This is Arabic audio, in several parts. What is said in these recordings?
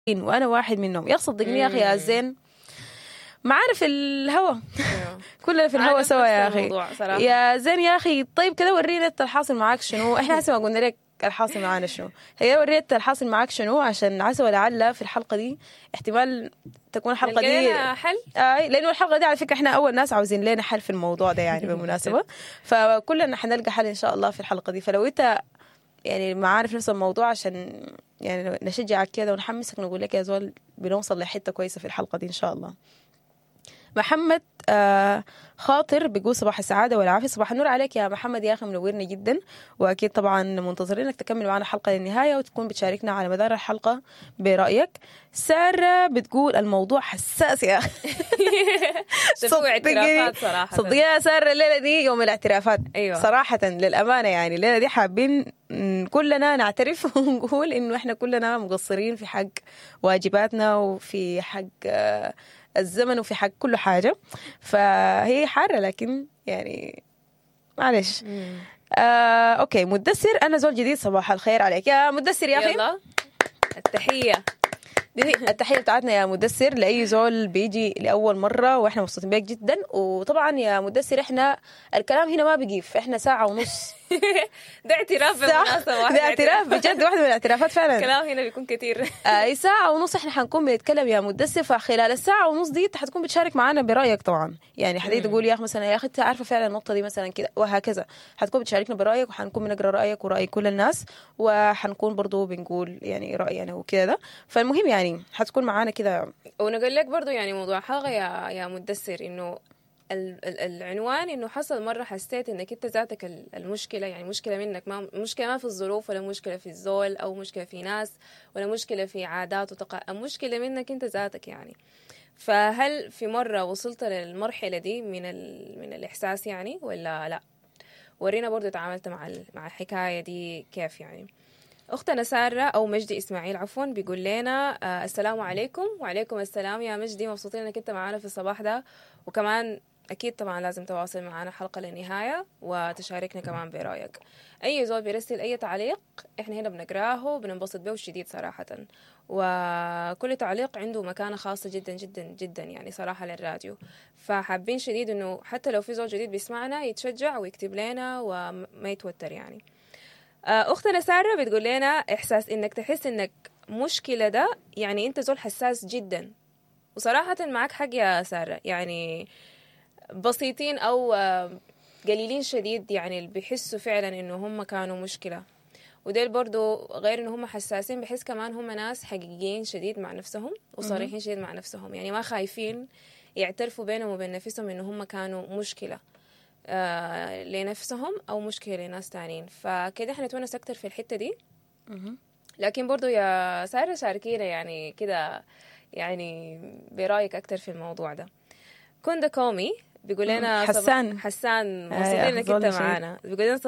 وانا واحد منهم. يا صدقني يا اخي يا زين معانا في الهوا كلنا في الهوا سوا يا اخي يا زين يا اخي. طيب كده ورينا انت الحاصل معاك شنو. احنا هسه ما قلنا لك الحاصل معانا شنو. هي وريت الحاصل معاك شنو عشان عسى ولعل في الحلقه دي احتمال تكون الحلقه دي حل. لانه الحلقه دي على فكره احنا اول ناس عاوزين لنا حل في الموضوع ده يعني بالمناسبه. فكلنا حنلقى حل ان شاء الله في الحلقه دي. فلو انت يعني ما عارف نفس الموضوع عشان يعني نشجعك كده ونحمسك نقول لك يا زول بنوصل لحته كويسه في الحلقه دي ان شاء الله. محمد خاطر بيقول صباح السعادة والعافية. صباح النور عليك يا محمد يا أخي منورني جدا. وأكيد طبعا منتظرينك تكمل معنا الحلقة للنهاية وتكون بتشاركنا على مدار الحلقة برأيك. سارة بتقول الموضوع حساس يا أخي. صدق يا سارة الليلة دي يوم الاعترافات. أيوة. صراحة للأمانة يعني الليلة دي حابين كلنا نعترف ونقول إنه إحنا كلنا مقصرين في حق واجباتنا وفي حق الزمن وفي حق كل حاجة. فهي حارة لكن يعني معلش. أوكي مدثر أنا زول جديد. صباح الخير عليك يا مدثر يا أخي. يلا التحية دي التحية بتاعتنا يا مدثر لأي زول بيجي لأول مرة وإحنا مبسوطين بيك جدا. وطبعا يا مدثر إحنا الكلام هنا ما بيقيف. إحنا ساعة ونص ده اعتراف بالمناسبة. ده اعتراف بجد واحدة من الاعترافات فعلا. الكلام هنا بيكون كتير. ساعة ونص إحنا حنكون بنتكلم يا مدثر. فخلال الساعة ونص دي أنت حتكون بتشارك معنا برأيك طبعا. يعني حتيجي تقول يا أخي مثلا يا أخي أنت عارفة فعلا النقطة دي مثلا كده وهكذا. حتكون بتشاركنا برأيك وحنكون بنقرأ رأيك ورأي كل الناس وحنكون برضو بنقول يعني رأينا وكذا. فالمهم يعني حتكون معانا كده. ونقول لك برضو يعني موضوع حلقة يا مدثر إنه العنوان إنه حصل مرة حسيت إنك أنت ذاتك المشكلة يعني مشكلة منك ما مشكلة ما في الظروف ولا مشكلة في الزول أو مشكلة في ناس ولا مشكلة في عادات مشكلة منك أنت ذاتك يعني. فهل في مرة وصلت للمرحلة دي من الإحساس يعني ولا لا؟ ورينا برضو تعاملت مع الحكاية دي كيف يعني. أختنا سارة أو مجدي إسماعيل عفوا بيقول لنا السلام عليكم. وعليكم السلام يا مجدي. مبسوطين إنك أنت معانا في الصباح ده. وكمان أكيد طبعا لازم تواصل معنا حلقة للنهاية وتشاركنا كمان برأيك. أي زول بيرسل أي تعليق إحنا هنا بنقراه وبننبسط به شديد صراحة. وكل تعليق عنده مكانة خاصة جدا جدا جدا يعني صراحة للراديو. فحابين شديد إنه حتى لو في زول جديد بيسمعنا يتشجع ويكتب لنا وما يتوتر يعني. أختنا سارة بتقول لنا إحساس إنك تحس إنك مشكلة ده يعني أنت زول حساس جدا. وصراحة معك حق يا سارة يعني بسيطين أو قليلين شديد يعني اللي بيحسوا فعلا إنه هم كانوا مشكلة. وديل برضو غير إنه هم حساسين بحس كمان هم ناس حقيقيين شديد مع نفسهم وصريحين شديد مع نفسهم يعني ما خايفين يعترفوا بينهم وبين نفسهم إنه هم كانوا مشكلة لنفسهم أو مشكلة لناس تانين. فكده احنا نتونس أكتر في الحتة دي. لكن برضو يا سارة شاركينا يعني كده يعني برأيك أكتر في الموضوع ده. كندا كومي بيقول لنا حسان مبسوطين انك انت معانا. بيقول لنا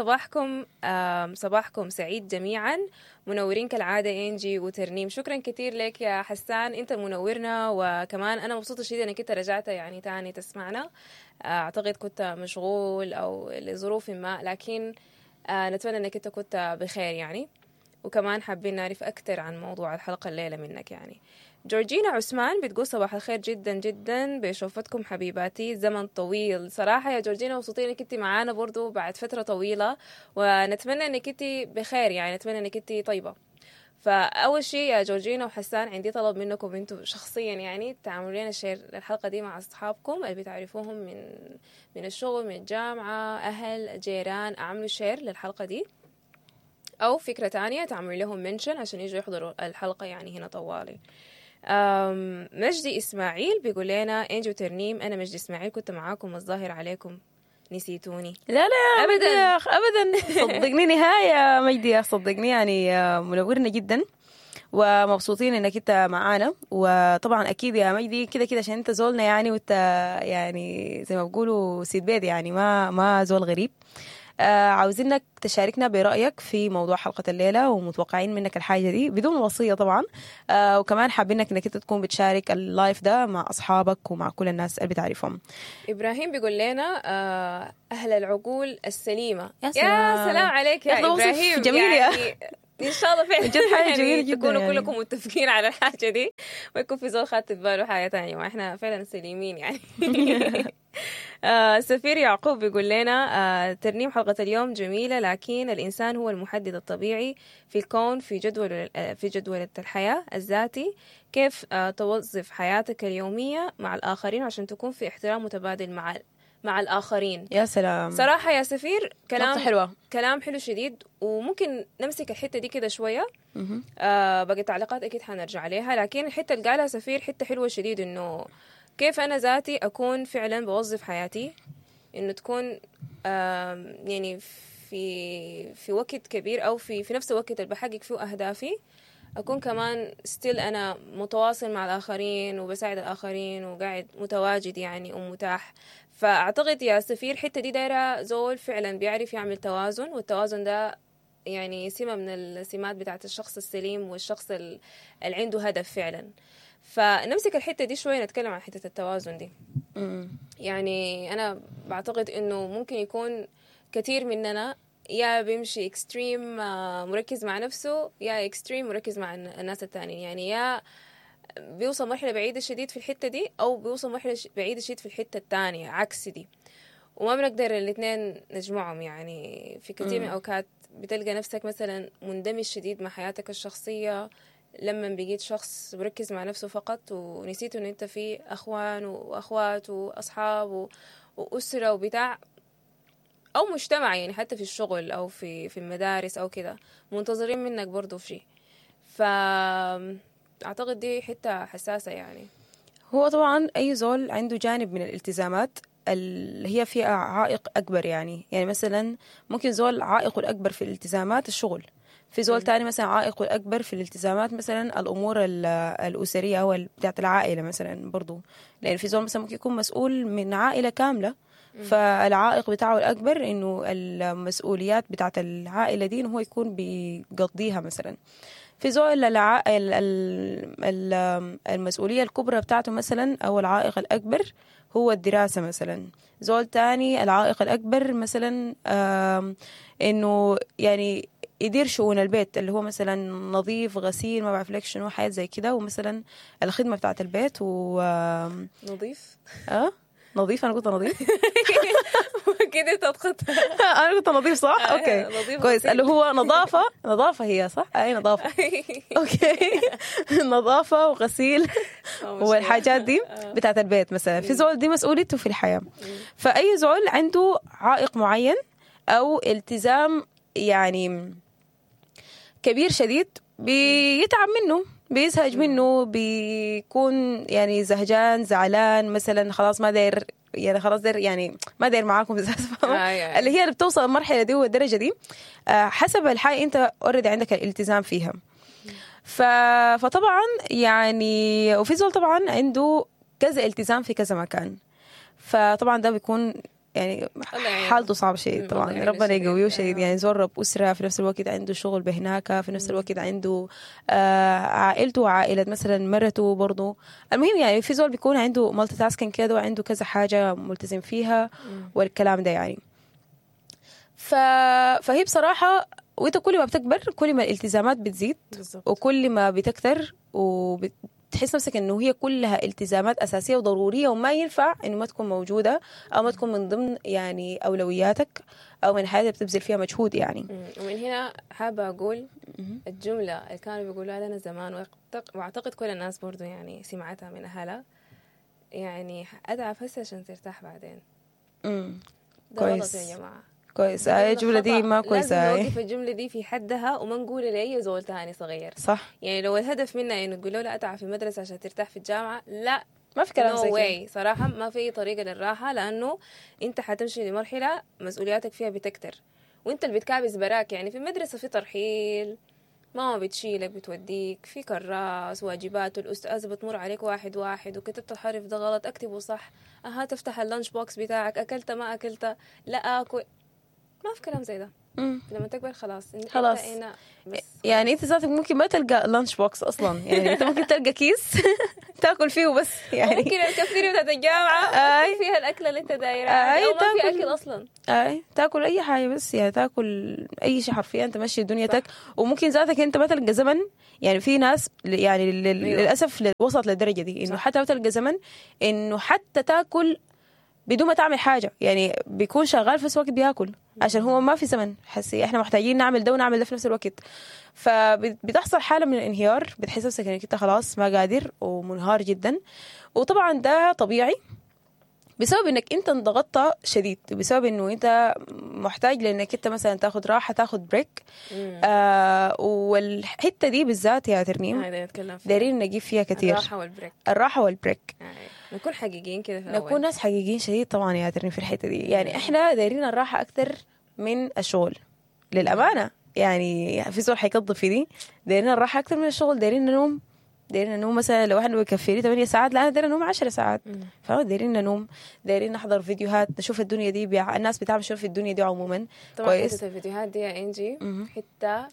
صباحكم سعيد جميعا منورين كالعادة إنجي وترنيم. شكرا كتير لك يا حسان انت منورنا. وكمان انا مبسوطة شديد انك انت رجعت يعني تاني تسمعنا. اعتقد كنت مشغول او لظروف ما لكن نتمنى انك انت كنت بخير يعني. وكمان حابين نعرف اكتر عن موضوع الحلقة الليلة منك يعني. جورجينا عثمان بتقول صباح الخير جدا جدا بشوفتكم حبيباتي زمن طويل. صراحة يا جورجينا مبسوطين انك انت معانا برضو بعد فترة طويلة ونتمنى انك انت بخير يعني نتمنى انك انت طيبة. فأول شيء يا جورجينا وحسان عندي طلب منكم انتم شخصيا يعني تعملوا لنا شير الحلقة دي مع أصحابكم اللي بتعرفوهم من الشغل من الجامعة أهل جيران. أعملوا شير للحلقة دي أو فكرة تانية تعملوا لهم منشن عشان يجوا يحضروا الحلقة يعني هنا طوالي. مجدي إسماعيل بيقول لنا إنجو ترنيم أنا مجدي إسماعيل كنت معاكم الظاهر عليكم نسيتوني. لا أبدا أبدا صدقني نهاية مجدي يا صدقني يعني منورنا جدا ومبسوطين انك انت معانا. وطبعا اكيد يا مجدي كده كده عشان انت زولنا يعني وانت يعني زي ما بقولوا سيد بيت يعني ما زول غريب. عاوزينك تشاركنا برأيك في موضوع حلقة الليلة ومتوقعين منك الحاجة دي بدون وصية طبعا. وكمان حابينك انك انت تكون بتشارك اللايف ده مع أصحابك ومع كل الناس اللي بتعرفهم. إبراهيم بيقول لنا أهل العقول السليمة. يا سلام عليك يا إبراهيم جميل يعني ان شاء الله فعلا جد حاجة جميلة جدا تكونوا يعني. كلكم متفقين على الحاجه دي، ما يكون في زول خاطر باله حاجه تانية، واحنا فعلا سليمين يعني. سفير يعقوب بيقول لنا ترنيم حلقة اليوم جميلة، لكن الإنسان هو المحدد الطبيعي في الكون، في جدولة الحياة الذاتي. كيف توظف حياتك اليومية مع الآخرين عشان تكون في احترام متبادل مع الآخرين. يا سلام، صراحة يا سفير نقطة حلوة. كلام حلو شديد، وممكن نمسك الحتة دي كده شوية. باقي تعليقات أكيد حنرجع عليها، لكن الحتة اللي قالها سفير حتة حلوة شديد، إنه كيف أنا ذاتي أكون فعلا بوظف حياتي، إنه تكون يعني في وقت كبير أو في نفس الوقت اللي بحقق فيه أهدافي، أكون كمان ستيل أنا متواصل مع الآخرين وبساعد الآخرين وقاعد متواجد يعني ومتاح. فأعتقد يا سفير حتة دي دايرة زول فعلا بيعرف يعمل توازن، والتوازن ده يعني سمة من السمات بتاعت الشخص السليم والشخص اللي عنده هدف فعلا. فنمسك الحتة دي شوية، نتكلم عن حتة التوازن دي. يعني أنا بعتقد إنه ممكن يكون كثير مننا يا بيمشي اكستريم مركز مع نفسه، يا اكستريم مركز مع الناس التانيين، يعني يا بيوصل مرحلة بعيدة شديد في الحتة دي، أو بيوصل مرحلة بعيدة شديد في الحتة التانية عكس دي، وما بنقدر الاثنين نجمعهم. يعني في كثير من الأوقات بتلقى نفسك مثلا مندمج شديد مع حياتك الشخصية، لما بقيت شخص مركز مع نفسه فقط، ونسيت إنه أنت في أخوان وأخوات وأصحاب وأسرة وبتاع، أو مجتمع، يعني حتى في الشغل أو في المدارس أو كده منتظرين منك برضو في شيء. فأعتقد دي حتة حساسة يعني. هو طبعا أي زول عنده جانب من الالتزامات اللي هي فيها عائق أكبر، يعني مثلا ممكن زول عائقه الأكبر في الالتزامات الشغل، في زول تاني مثلا عائقه الأكبر في الالتزامات مثلا الأمور الأسرية أو بتاعت العائلة مثلا برضو، لأن في زول مثلا ممكن يكون مسؤول من عائلة كاملة، فالعائق بتاعه الأكبر إنه المسؤوليات بتاعت العائلة دي إنه هو يكون بيقضيها مثلا. في زول المسؤولية الكبرى بتاعته مثلا أو العائق الأكبر هو الدراسة مثلا. زول تاني العائق الأكبر مثلا إنه يعني يدير شؤون البيت، اللي هو مثلا نظيف غسيل ما بعرف لك شنو حاجات زي كده، ومثلا الخدمة بتاعت البيت نظيف نظيف. أنا قلت نظيف كده تضغط. أنا قلت نظيف صح؟ أوكي كويس. اللي هو نظافة هي صح؟ أي نظافة. أوكي نظافة وغسيل والحاجات دي بتاعت البيت مثلا. في زول دي مسؤوليته في الحياة. فأي زول عنده عائق معين أو التزام يعني كبير شديد بيتعب منه، بيزهج منه، بيكون يعني زهجان زعلان مثلا، خلاص ما داير يعني خلاص داير يعني ما داير معاكم اللي هي اللي بتوصل المرحلة دي والدرجة دي حسب الحاجة انت اوريدي عندك الالتزام فيها. فطبعا يعني وفي زول طبعا عنده كذا التزام في كذا مكان، فطبعا ده بيكون يعني حالته صعبة شيء طبعا، ربنا يقويه شيء. يعني زور رب أسرة، في نفس الوقت عنده شغل بهناك، في نفس الوقت عنده عائلته وعائلة مثلا مرته برضو. المهم يعني في زول بيكون عنده مالتي تاسكينج كده وعنده كذا حاجة ملتزم فيها والكلام ده يعني. فهي بصراحة وانت كل ما بتكبر كل ما الالتزامات بتزيد بالزبط. وكل ما بتكتر تحس نفسك انه هي كلها التزامات اساسيه وضروريه، وما ينفع انه ما تكون موجوده او ما تكون من ضمن يعني اولوياتك او من حاجه بتبذل فيها مجهود يعني. ومن هنا حابه اقول الجمله اللي كانوا بيقولوها لنا زمان، واعتقد كل الناس برضو يعني سمعتها من اهلها، يعني اتعب هسه عشان ترتاح بعدين. ده غلط يا جماعه. كويس. الجملة دي ما كويسة. لازم نوقف الجملة دي في حدها وما نقول لأي زول تاني صغير. صح. يعني لو الهدف منا إنه تقولوا لا أتعب في المدرسة عشان ترتاح في الجامعة، لا ما في كلام زي كده. صراحة ما في طريقة للراحة، لأنه أنت حتمشي لمرحلة مسؤولياتك فيها بتكتر، وأنت اللي بتكابس براك. يعني في المدرسة في ترحيل، ماما بتشيلك بتوديك، في كراس واجبات، والأستاذ بتمر عليك واحد واحد، وكتبت الحرف ده غلط اكتبه صح، تفتح اللانش بوكس بتاعك، أكلت ما أكلت، لا أكل. ما في كلام زي ده. لما تكبر خلاص خلاص بس يعني انت ذاتك ممكن ما تلقى لانش بوكس اصلا، يعني انت ممكن تلقى كيس تاكل فيه وبس يعني. ممكن الكافيتيريا بتاعت الجامعه فيها الاكله اللي انت دايرها او ما في اكل اصلا. تاكل اي حاجه بس، يعني تاكل اي شيء حرفيا، انت ماشي دنيتك. وممكن ذاتك انت ما تلقى زمن، يعني في ناس يعني للاسف وصلت للدرجه دي انه حتى ما تلقى زمن انه حتى تاكل بدون ما تعمل حاجه، يعني بيكون شغال في نفس الوقت بياكل عشان هو ما في زمن. حسي احنا محتاجين نعمل ده ونعمل ده في نفس الوقت، فبتحصل حاله من الانهيار، بتحس نفسك انك انت خلاص ما قادر ومنهار جدا. وطبعا ده طبيعي بسبب انك انت انضغطت شديد، بسبب انه انت محتاج لانك انت مثلا تاخد راحه، تاخد بريك. والحته دي بالذات يا ترنيم دايرين نجيب فيها كثير، الراحه والبريك. نكون حقيقيين كده في نكون ناس حقيقيين شديد طبعا يا ترنيم في الحته دي. يعني احنا دايرين الراحه اكثر من الشغل للامانه، يعني في زول حيقضي في دي. دايرين الراحه اكثر من الشغل، دايرين ننوم. دايرين ننوم مثلا لو احنا بكفيني 8 ساعات، لا انا دايرين ننوم 10 ساعات. دايرين ننوم، دايرين نحضر فيديوهات، نشوف الدنيا دي الناس بتعمل شنو في الدنيا دي عموما. طبعا كويس. الفيديوهات دي يا انجي حتى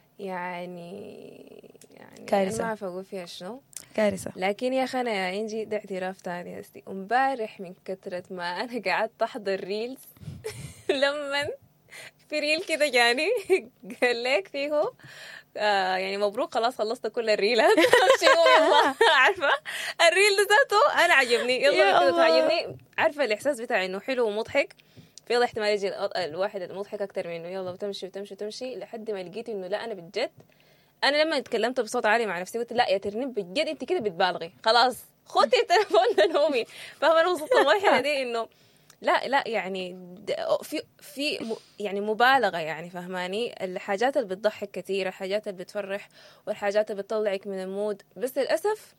يعني كارثه، انا ما عارفه اقول فيها شنو، كارثه. لكن يا اخي انا يا انجي ده اعتراف تاني هستي. امبارح من كثره ما انا قعدت احضر ريلز لما في ريل كده جاني قال لك فيه يعني مبروك خلاص خلصت كل الريلات يلا عارفه الريل ذاته انا عجبني، يلا تعجبني. عارفه الاحساس بتاعي انه حلو ومضحك، في يلا احتمال يجي الواحد المضحك اكتر منه يلا وتمشي وتمشي وتمشي لحد ما لقيت انه لا انا بجد. انا لما اتكلمت بصوت عالي مع نفسي قلت لا يا ترنيم بجد انت كده بتبالغي، خلاص خدي التليفون ده نومي. فاهمه انا وصلت المرحله دي انه لا يعني في يعني مبالغه، يعني فهماني. الحاجات اللي بتضحك كثير، الحاجات اللي بتفرح، والحاجات اللي بتطلعك من المود، بس للاسف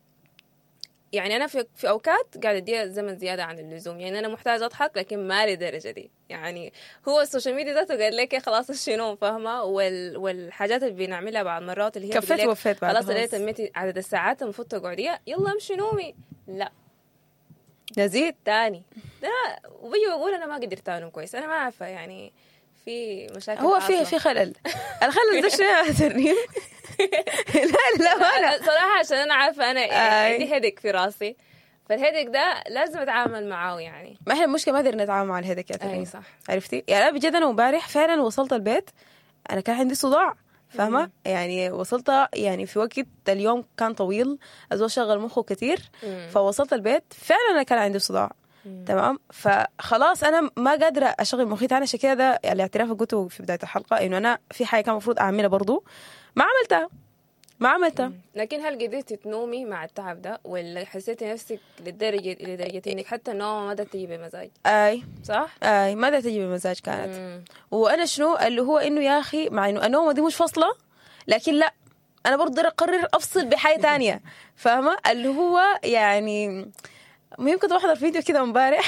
يعني انا في اوقات قاعده اديها زمن زياده عن اللزوم. يعني انا محتاجه اضحك لكن ما لدرجه دي. يعني هو السوشيال ميديا ذاته قال لك خلاص الشنو فاهمه، والحاجات اللي بنعملها بعض مرات اللي هي كفيت وفيت خلاص اللي تميتي عدد الساعات المفروض تقعديها يلا امشي نومي، لا نزيد تاني ده. وبيجي بقول انا ما قدرت انام كويس، انا ما عارفه يعني في مشاكل هو في خلل. الخلل ده شنو يا ترنيم؟ لا انا صراحه عشان انا عارفه انا عندي هيدك في راسي، فالهيدك ده لازم اتعامل معاه. يعني ما احنا المشكله ما قدرنا نتعامل مع الهيدك يا ترنيم. صح عرفتي يعني انا بجد انا امبارح فعلا وصلت البيت انا كان عندي صداع، فاهمه؟ يعني وصلت يعني في وقت اليوم كان طويل، ازول شغل مخه كتير، فوصلت البيت فعلا انا كان عندي صداع. تمام، فخلاص انا ما قادره اشغل مخي تاني. عشان كده ده الاعتراف اللي قلته في بدايه الحلقه انه انا في حاجه كان المفروض اعملها برضو ما عملتها. لكن هل قدرتي تنومي مع التعب ده، ولا حسيتي نفسك لدرجه انك حتى النوم ما تجي بمزاج؟ صح ما تجي بمزاج كانت. وانا شنو اللي هو انه يا اخي مع انه النوم دي مش فاصله، لكن لا انا برضه اقرر افصل بحاجه تانية، فاهمه؟ اللي هو يعني مهم كنت بحضر فيديو كده امبارح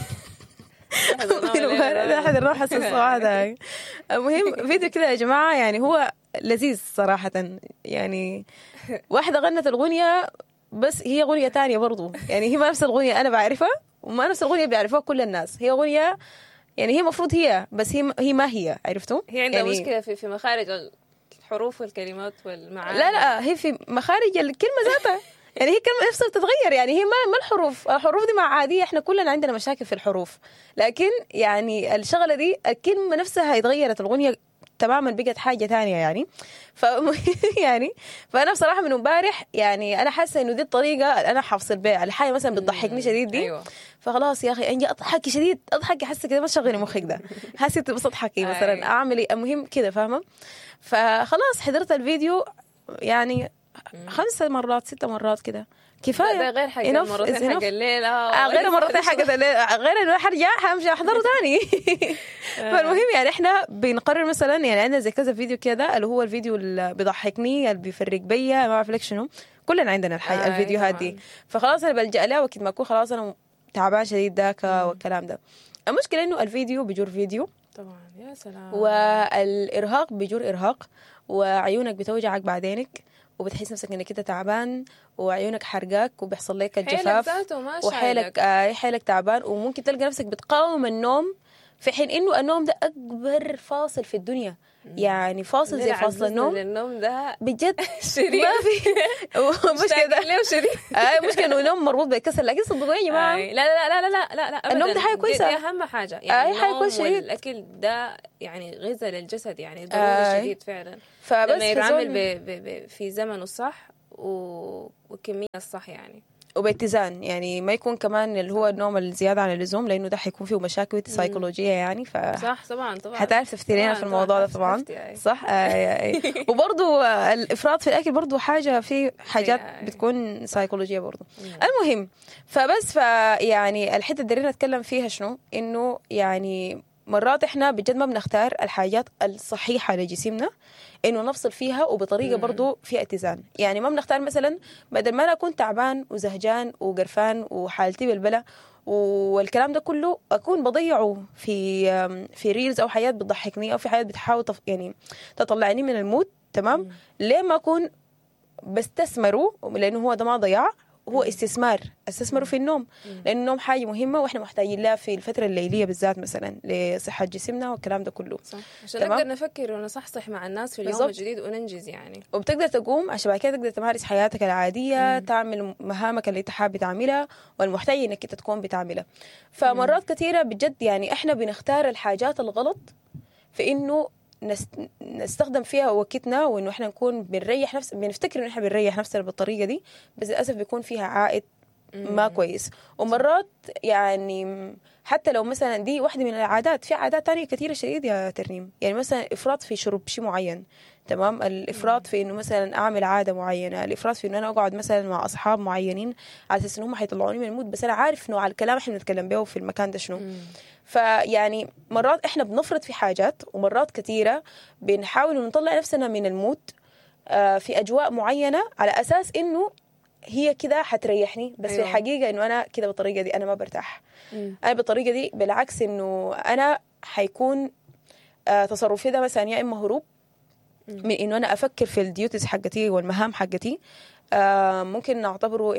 احد الروح حسن الصباح ده. المهم فيديو كده يا جماعه، يعني هو لذيذ صراحه. يعني واحده غنت الاغنيه بس هي اغنيه تانية برضو، يعني هي ما نفس الاغنيه انا بعرفها وما نفس الاغنيه بيعرفوها كل الناس. هي اغنيه يعني هي مفروض هي بس هي ما هي، عرفتوا؟ هي عندها يعني مشكله في مخارج الحروف والكلمات والمعاني. لا هي في مخارج الكلمه ذاتها. يعني هي كلمة نفسها بتتغير، يعني هي ما الحروف دي مع عادية، احنا كلنا عندنا مشاكل في الحروف، لكن يعني الشغلة دي الكلمة نفسها اتغيرت، الأغنية تماما بقت حاجة تانية يعني. يعني فأنا بصراحة من امبارح يعني أنا حاسة إنه دي الطريقة أنا حفصل بيها الحاجة مثلا بتضحكني شديد دي. أيوة. فخلاص يا أخي أنجي أضحكي شديد، أضحكي حاسة كده ما تشغلي مخك ده، حاسة بس أضحكي مثلا أعملي المهم كده، فاهمة؟ فخلاص حضرت الفيديو يعني 5 مرات 6 مرات كده كفايه. ده غير حاجه مرتين حق الليله غير مرتين حق الليله، غير انه حرجع همشي احضره ثاني. فالمهم يعني احنا بنقرر مثلا، يعني عندنا زي كذا فيديو كده اللي هو الفيديو اللي بيضحكني اللي بيفرق بيا ما بعرف لك شنو، كلنا عندنا الفيديوهات دي. فخلاص انا بلجأ لها وقت ما اكون خلاص انا تعبان شديد ذاك والكلام ده. المشكله انه الفيديو بيجر فيديو طبعا، يا سلام، والارهاق بيجر ارهاق، وعيونك بتوجعك بعدينك، وبتحس نفسك انك انت تعبان، وعيونك حرقاك، وبيحصل لك الجفاف، وحيلك تعبان، وممكن تلقى نفسك بتقاوم النوم في حين انه النوم ده اكبر فاصل في الدنيا، يعني فاصل زي فاصل النوم. النوم ده بجد شريك ما في مش كده. ليه شريك؟ مش انه النوم مربوط بالكسل، لكن صدقوا يا جماعه لا لا لا لا لا لا لا أبداً. النوم ده حاجه كويسه. دي اهم حاجه يعني. حاجه النوم كويسه شديد. والاكل ده يعني غذاء للجسد، يعني ضروري شديد فعلا. فبس لما يتعامل في زمنه الصح وكمية الصح يعني، وباتزان، يعني ما يكون كمان اللي هو النوم الزياده عن اللزوم، لانه ده حيكون فيه مشاكل سيكولوجيه يعني. صح طبعا طبعا. حتعرف تفترينا في الموضوع ده طبعا. صح. وبرضو الافراط في الاكل برضو حاجه، في حاجات بتكون سيكولوجيه برضو. المهم فبس يعني الحته اللي درينا نتكلم فيها شنو، انه يعني مرات احنا بجد ما بنختار الحاجات الصحيحه لجسمنا انه نفصل فيها، وبطريقه برضو فيها اتزان. يعني ما بنختار مثلا بدل ما انا اكون تعبان وزهجان وقرفان وحالتي بالبلا والكلام ده كله اكون بضيعه في ريلز او حياه بتضحكني او في حياه بتحاول يعني تطلعني من المود. تمام. ليه ما اكون بستثمره، لانه هو ده ما ضياع، هو استثماره في النوم، لأن النوم حاجة مهمة وإحنا محتاجين لها في الفترة الليلية بالذات مثلا لصحة جسمنا والكلام ده كله. صح. عشان نقدر نفكر ونصحصح مع الناس في اليوم الجديد وننجز يعني. وبتقدر تقوم عشان بعد كده تقدر تمارس حياتك العادية، تعمل مهامك اللي تحب تعملها والمحتاج إنك تكون بتعملها. فمرات كثيرة بجد يعني إحنا بنختار الحاجات الغلط في إنه نستخدم فيها وقتنا، وانه احنا نكون بنريح بنفتكر انه احنا بنريح نفسنا بالطريقه دي، بس للاسف بيكون فيها عائد ما كويس. ومرات يعني حتى لو مثلا دي واحده من العادات، في عادات تانية كثيره شديد يا ترنيم. يعني مثلا افراط في شرب شيء معين، تمام، الافراط في انه مثلا اعمل عاده معينه، الافراط في انه انا اقعد مثلا مع اصحاب معينين على اساس انهم حيطلعوني من المود، بس انا عارف انه على الكلام احنا بنتكلم به في المكان ده شنو. فيعني مرات احنا بنفرط في حاجات، ومرات كثيره بنحاول نطلع نفسنا من المود في اجواء معينه على اساس انه هي كده حتريحني، بس في الحقيقه انه انا كده بالطريقه دي انا ما برتاح. انا بالطريقه دي بالعكس انه انا حيكون تصرفي ده مثلا يا اما هروب من انه انا افكر في الديوتيز حقتي والمهام حقتي، ممكن نعتبره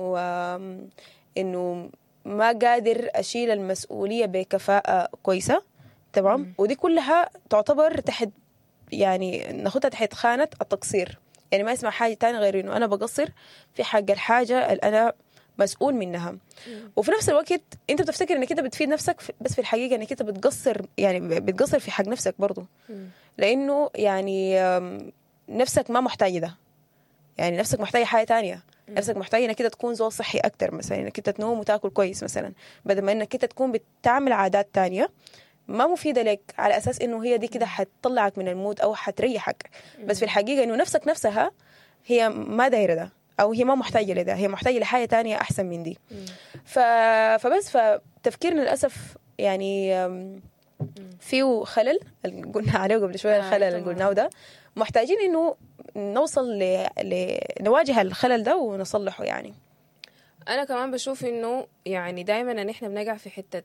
انه ما قادر اشيل المسؤوليه بكفاءه كويسه. تمام. ودي كلها تعتبر تحت، يعني ناخدها تحت خانه التقصير. يعني ما اسمع حاجه تانية غير انه انا بقصر في حق الحاجه اللي انا مسؤول منها. وفي نفس الوقت انت بتفتكر انك انت بتفيد نفسك، بس في الحقيقه انك انت بتقصر، يعني بتقصر في حق نفسك برضو، لانه يعني نفسك ما محتاجه ده. يعني نفسك محتاجه حاجه تانية، نفسك محتاجه انك كده تكون زول صحي اكتر، مثلا انك انت تنوم وتاكل كويس مثلا، بدل ما انك انت تكون بتعمل عادات تانية ما مفيده لك على اساس انه هي دي كده حتطلعك من المود او حتريحك. بس في الحقيقه انه نفسك نفسها هي ما دايره ده، او هي ما محتاجه لده، هي محتاجه لحاجه تانية احسن من دي. فبس فتفكيرنا للاسف يعني فيه خلل قلنا عليه قبل شويه، الخلل اللي قلناه ده محتاجين انه نوصل نواجه الخلل ده ونصلحه. يعني انا كمان بشوف انه يعني دايما ان احنا بنقع في حته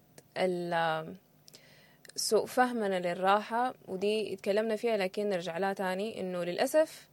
سوء فهمنا للراحه، ودي اتكلمنا فيها لكن نرجع لها تاني. انه للاسف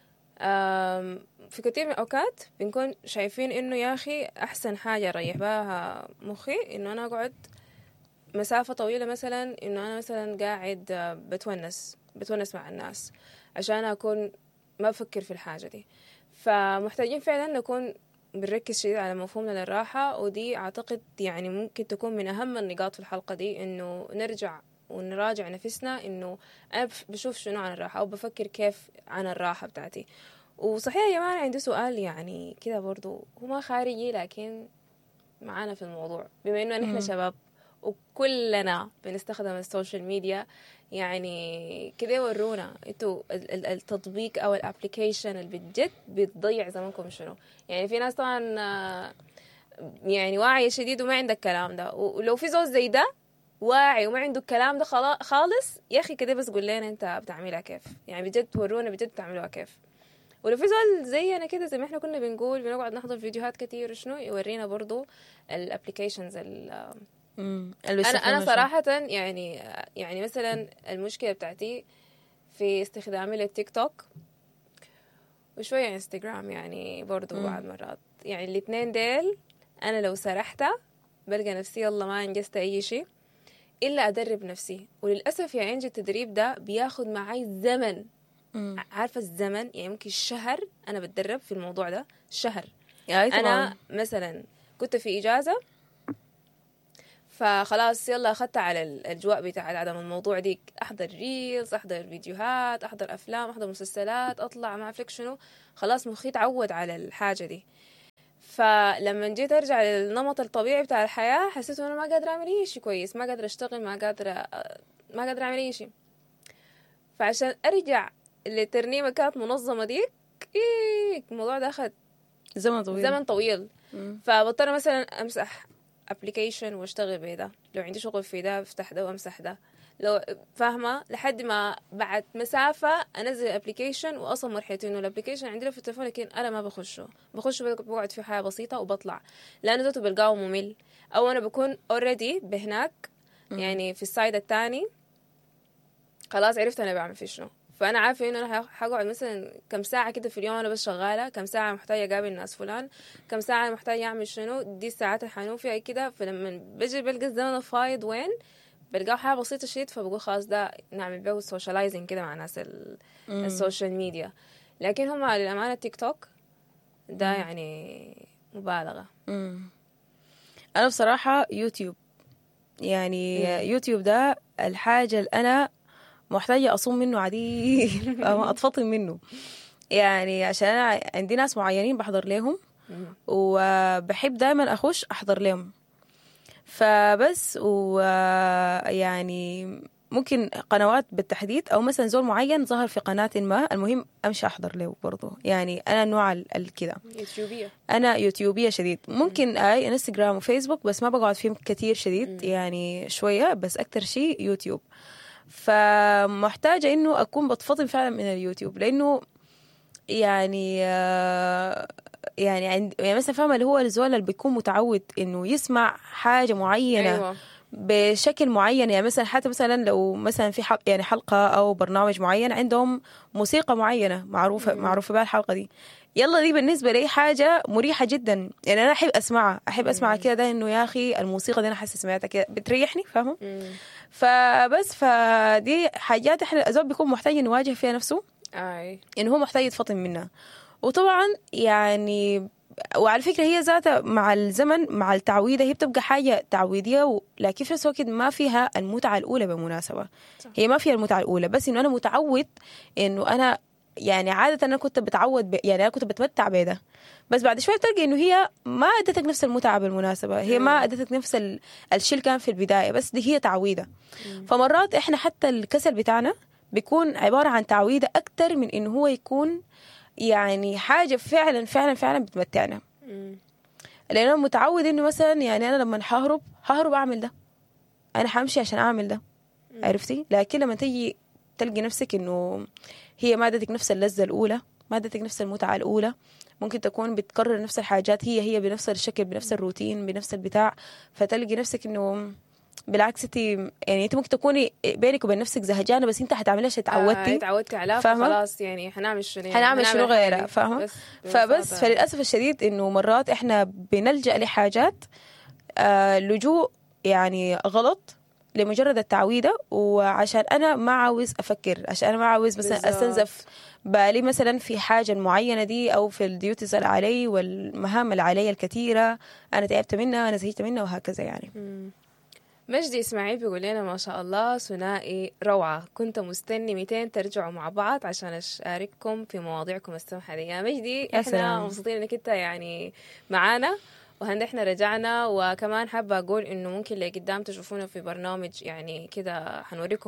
في كثير من الأوقات بنكون شايفين إنه يا أخي أحسن حاجة أريح بها مخي إنه أنا أقعد مسافة طويلة، مثلا إنه أنا مثلا قاعد بتونس مع الناس عشان أكون ما بفكر في الحاجة دي. فمحتاجين فعلا نكون بنركز شديد على مفهومنا للراحة، ودي أعتقد يعني ممكن تكون من أهم النقاط في الحلقة دي، إنه نرجع ونراجع نفسنا إنه أنا بشوف شنو عن الراحة أو بفكر كيف عن الراحة بتاعتي. وصحيح يا جماعة عندي سؤال يعني كده برضو هو ما خارجي لكن معانا في الموضوع، بما إنه نحن شباب وكلنا بنستخدم السوشيال ميديا، يعني كده ورونا انتوا التطبيق او الابليكيشن اللي بجد بتضيع زمانكم شنو. يعني في ناس طبعا يعني واعية شديد وما عندك الكلام ده، ولو في زول زي ده واعي وما عنده الكلام ده خالص، يا اخي كده بس قول لنا انت بتعملها كيف، يعني بجد ورونا بجد بتعملوها كيف. ولو في زول زي انا كده زي ما احنا كنا بنقول بنقعد نحضر فيديوهات كتير وشنو يورينا برضو الابليكيشنز انا صراحه يعني مثلا المشكله بتاعتي في استخدامي للتيك توك وشويه انستغرام يعني برضو بعض مرات، يعني الاثنين ديل انا لو سرحت بلقى نفسي يلا ما انجزت اي شيء إلا أدرب نفسي. وللأسف يا إنجي التدريب ده بياخد معي زمن. عارفة الزمن يعني ممكن شهر أنا بتدرب في الموضوع ده، شهر. أنا مثلا كنت في إجازة فخلاص يلا أخدت على الأجواء بتاع عدم الموضوع ديك، أحضر ريلز، أحضر فيديوهات، أحضر أفلام، أحضر مسلسلات، أطلع ما أعرف شنو، خلاص مخي تعود على الحاجة دي. فلما جيت أرجع للنمط الطبيعي بتاع الحياة حسيت أنه ما قادرة أعمل أي شيء كويس، ما قادرة أشتغل، ما قادرة أعمل أي شيء. فعشان أرجع للترنيمة كانت منظمة ديك الموضوع ده أخذ زمن طويل. فبضطر مثلا أمسح ابلكيشن واشتغل بيه، لو عندي شغل في ده بفتح ده وامسح ده، لو فاهمه، لحد ما بعد مسافه انزل الابلكيشن. واصلا مرحلتي انه الابلكيشن عندي في التليفون لكن انا ما بخشه بقعد فيه حاجه بسيطه وبطلع، لانه ذاته بلقاه ممل، او انا بكون اوريدي بهناك يعني في السايد الثاني خلاص عرفت انا بعمل فيه شنو. فانا عارفه انه انا حقعد مثلا كم ساعه كده في اليوم انا بس شغاله، كم ساعه محتاجه اقابل الناس فلان، كم ساعه محتاجه اعمل شنو، دي الساعات الحنون فيها كده. فلما بجي بلقى الزمن الفايض وين بلقاه حاجه بسيطه شيء، فبقول خلاص ده نعمل به سوشيالايزنج كده مع ناس السوشيال ميديا. لكن هم للامانه تيك توك ده يعني مبالغه. انا بصراحه يوتيوب، يعني يوتيوب ده الحاجه اللي انا محتاجة أصوم منه عديد أتفطن منه، يعني عشان أنا عندي ناس معينين بحضر لهم وبحب دائما أخش أحضر لهم. فبس ويعني ممكن قنوات بالتحديد أو مثلا زول معين ظهر في قناة ما، المهم أمشي أحضر له برضو. يعني أنا نوع الكذا، أنا يوتيوبية شديد. ممكن انستغرام وفيسبوك بس ما بقعد فيهم كتير شديد، يعني شوية بس أكتر شيء يوتيوب. فمحتاجة إنه أكون بتفضل فعلا من اليوتيوب، لأنه يعني يعني مثلا فاهمة اللي هو الزول اللي بيكون متعود إنه يسمع حاجة معينة. أيوة. بشكل معين، يعني مثلا حتى مثلا لو مثلا في يعني حلقة أو برنامج معين عندهم موسيقى معينة معروفة بها الحلقة دي، يلا دي بالنسبة لي حاجة مريحة جدا. يعني أنا أحب أسمعها كده، ده إنه يا أخي الموسيقى دي أنا حاسة سمعتها كده بتريحني، فاهمة؟ فبس فدي حاجات احنا الزول بيكون محتاج إنه يواجه فيها نفسه، إنه هو محتاج يتفطن منها. وطبعا يعني وعلى فكرة هي ذاتها مع الزمن مع التعويدة هي بتبقى حاجة تعويدية، لكن في نفس الوقت ما فيها المتعة الأولى. بالمناسبة هي ما فيها المتعة الأولى، بس إنه أنا متعود إنه أنا يعني عادة أنا كنت بتعود يعني أنا كنت بتمتع بده، بس بعد شوية تلقى إنه هي ما أدتك نفس المتعة. بالمناسبة هي ما أدتك نفس الشيء اللي كان في البداية، بس دي هي تعويدة. فمرات إحنا حتى الكسل بتاعنا بيكون عبارة عن تعويدة أكتر من إنه هو يكون يعني حاجة فعلا فعلا فعلا بتمتعنا. لأن أنا متعود إنه مثلا يعني أنا لما ههرب أعمل ده، أنا حامشي عشان أعمل ده، عرفتي؟ لكن لما تيجي تلقي نفسك إنه هي ما ادتك نفس اللذة الأولى، ما ادتك نفس المتعة الأولى، ممكن تكون بتكرر نفس الحاجات هي بنفس الشكل بنفس الروتين بنفس البتاع، فتلقي نفسك إنه بالعكس انت يعني انت ممكن تكوني بينك وبين نفسك زهجانه، بس انت هتعمليها عشان تعودتي عليها، خلاص يعني هنعمل شنو غيرها، فاهمه؟ فبس فللاسف الشديد انه مرات احنا بنلجأ لحاجات لجوء يعني غلط لمجرد التعويده، وعشان انا ما عاوز افكر، عشان انا ما عاوز مثلا استنزف بالي مثلا في حاجه معينه دي او في الديوتيز اللي علي والمهام اللي علي الكثيره، انا تعبت منها، انا زهقت منها، وهكذا يعني. مجدي إسماعيل بيقول لنا ما شاء الله ثنائي روعة، كنت مستني 200 ترجعوا مع بعض عشان أشارككم في مواضيعكم السمحة دي. يا مجدي احنا مبسوطين انك انت يعني معانا، وهند احنا رجعنا. وكمان حابة أقول إنه ممكن اللي قدام تشوفونا في برنامج يعني كده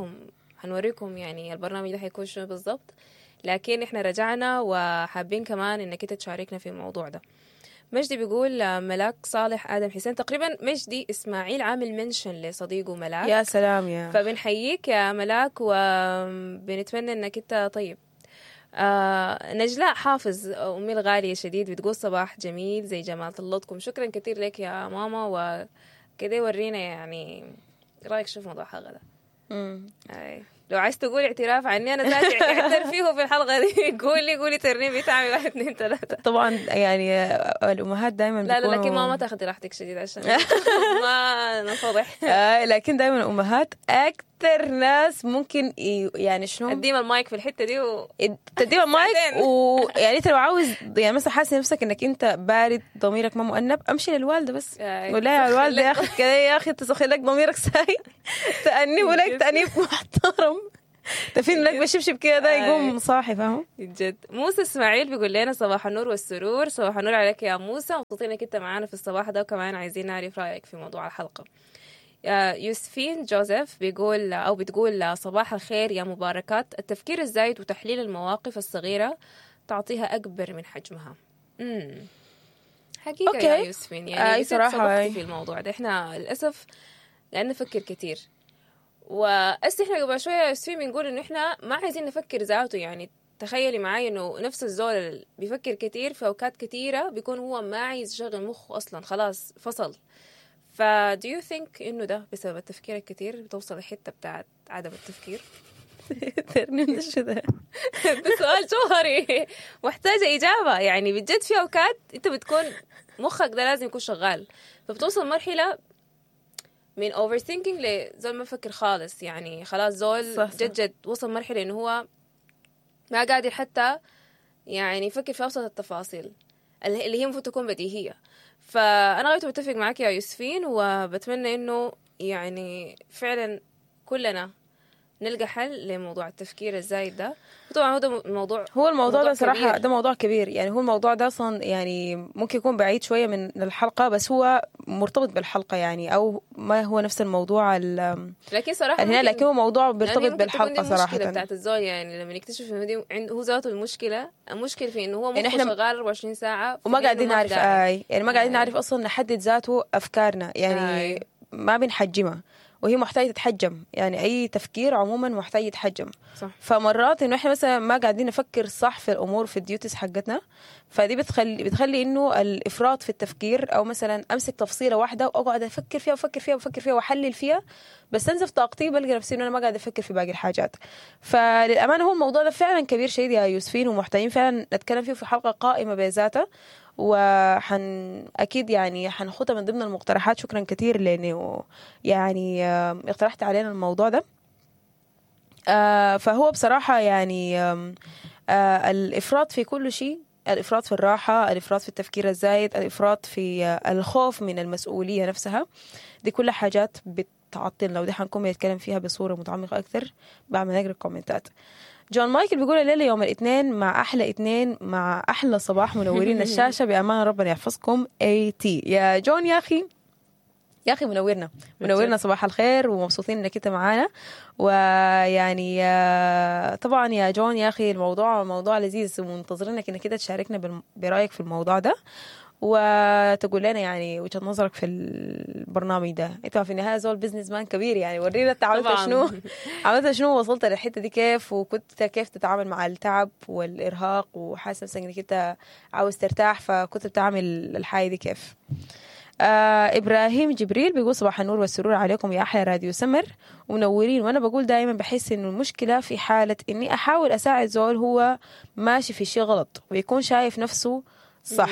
حنوريكم يعني البرنامج ده حيكون شنو بالضبط، لكن احنا رجعنا وحابين كمان إنك انت تشاركنا في الموضوع ده. مجدي بيقول ملاك صالح آدم حسين، تقريبا مجدي إسماعيل عامل منشن لصديقه ملاك. يا سلام يا فبنحييك يا ملاك وبنتمنى انك انت طيب. نجلاء حافظ أمي الغالية شديد بتقول صباح جميل زي جمال طلتكم، شكرا كثير لك يا ماما، وكده ورينا يعني رأيك شوف موضوع حلقة ده. لو عايز تقول اعتراف عني انا ذاتي اعترف فيه في الحلقه دي. قولي ترنيم بتاعي 1 2 3. طبعا يعني الامهات دايما لا بيكونوا لكن ماما تاخذي راحتك شديد عشان ما نفضح. لكن دايما الامهات اكتر ناس ممكن يعني شنو اديم المايك في الحته دي تديم المايك ويعني انت لو عاوز يعني مثلا حاسس نفسك انك انت بارد ضميرك ما مؤنب امشي للوالده بس ولا يا الوالده يا اخي كده يا اخي تسخي لك ضميرك ساي تأنيب لك تأنيب محترم تفين لك بشبشب كده ده يقوم صاحي فاهم. جد. موسى اسماعيل بيقول لنا صباح النور والسرور. صباح النور عليك يا موسى، مبسوطين انك انت معانا في الصباح ده وكمان عايزين نعرف رايك في موضوع الحلقه. يوسفين جوزيف بتقول صباح الخير يا مباركات. التفكير الزايد وتحليل المواقف الصغيرة تعطيها أكبر من حجمها. حقيقة يا يوسفين يعني صراحة في الموضوع ده احنا للأسف لأن نفكر كتير احنا قبل شوية يا يوسفين بنقول إنه احنا ما عايزين نفكر ذاته. يعني تخيلي معاي إنه نفس الزول اللي بيفكر كتير في أوقات كتيرة بيكون هو ما عايز يشغل مخه أصلا خلاص فصل. do you think إنه ده بسبب التفكير الكتير بتوصل الحتة بتاعت عدم التفكير؟ ترنم شو ده؟ ده سؤال جوهري محتاجة إجابة. يعني بجد في أوقات أنت بتكون مخك ده لازم يكون شغال، فبتوصل مرحلة من overthinking لزول ما فكر خالص. يعني خلاص زول جد وصل مرحلة إنه هو ما قادر حتى يعني يفكر في أبسط التفاصيل اللي هي المفروض تكون بديهية. فأنا غاية بتفق معك يا يوسفين، وبتمنى إنه يعني فعلا كلنا نلقى حل لموضوع التفكير الزايد ده. طبعا هو الموضوع ده صراحة كبير. ده موضوع كبير. يعني هو الموضوع ده أصلا يعني ممكن يكون بعيد شوية من الحلقة بس هو مرتبط بالحلقة يعني أو ما هو نفس الموضوع لكن صراحة لكن هو موضوع مرتبط بالحلقة صراحة. المشكلة بتاعت الزول يعني لما نكتشف إنه هو ذاته المشكلة في إنه هو مخه شغال 24 ساعة وما قاعدين نعرف يعني ما قاعدين نعرف أصلا نحدد ذاته أفكارنا يعني ما بنحجمها وهي محتاجة تتحجم. يعني أي تفكير عموما محتاج يتحجم صح. فمرات إنه إحنا مثلا ما قاعدين نفكر صح في الأمور في الديوتيز حقتنا، فدي بتخلي إنه الإفراط في التفكير أو مثلا أمسك تفصيلة واحدة وأقعد أفكر فيها وأحلل فيها بس أنزف طاقتي بلقى نفسي إنه أنا ما قاعد أفكر في باقي الحاجات. فللأمانة هو الموضوع ده فعلا كبير شديد يا يوسفين ومحتاجين فعلا نتكلم فيه في حلقة قائمة بذاتها أكيد يعني حنخطها من ضمن المقترحات. شكرا كثير لأنه يعني اقترحت علينا الموضوع ده. فهو بصراحة يعني الإفراط في كل شيء، الإفراط في الراحة، الإفراط في التفكير الزايد، الإفراط في الخوف من المسؤولية نفسها، دي كل حاجات بتعطلنا ودي حنكون بنتكلم فيها بصورة متعمقة أكثر بعد ما نقرأ الكومنتات. جون مايكل بيقول الليلة يوم الاثنين مع أحلى اثنين مع أحلى صباح منورين الشاشة بأمان ربنا يحفظكم AT يا جون. يا أخي منورنا صباح الخير ومبسوطين إنك أنت معانا. ويعني طبعا يا جون يا أخي الموضوع موضوع لذيذ ومنتظرينك إنك أنت تشاركنا برأيك في الموضوع ده وتقول لنا يعني وجهة نظرك في البرنامج ده. انت في النهايه زول بزنس مان كبير يعني ورينا انت عملت شنو وصلت للحته دي كيف وكنت كيف تتعامل مع التعب والارهاق وحاسس نفسك انك انت عاوز ترتاح فكنت بتعمل الحاجه دي كيف. إبراهيم جبريل بيقول صباح النور والسرور عليكم يا أحلى راديو سمر ومنورين. وأنا بقول دائما بحس إنه المشكلة في حالة إني أحاول أساعد زول هو ماشي في شيء غلط ويكون شايف نفسه صح.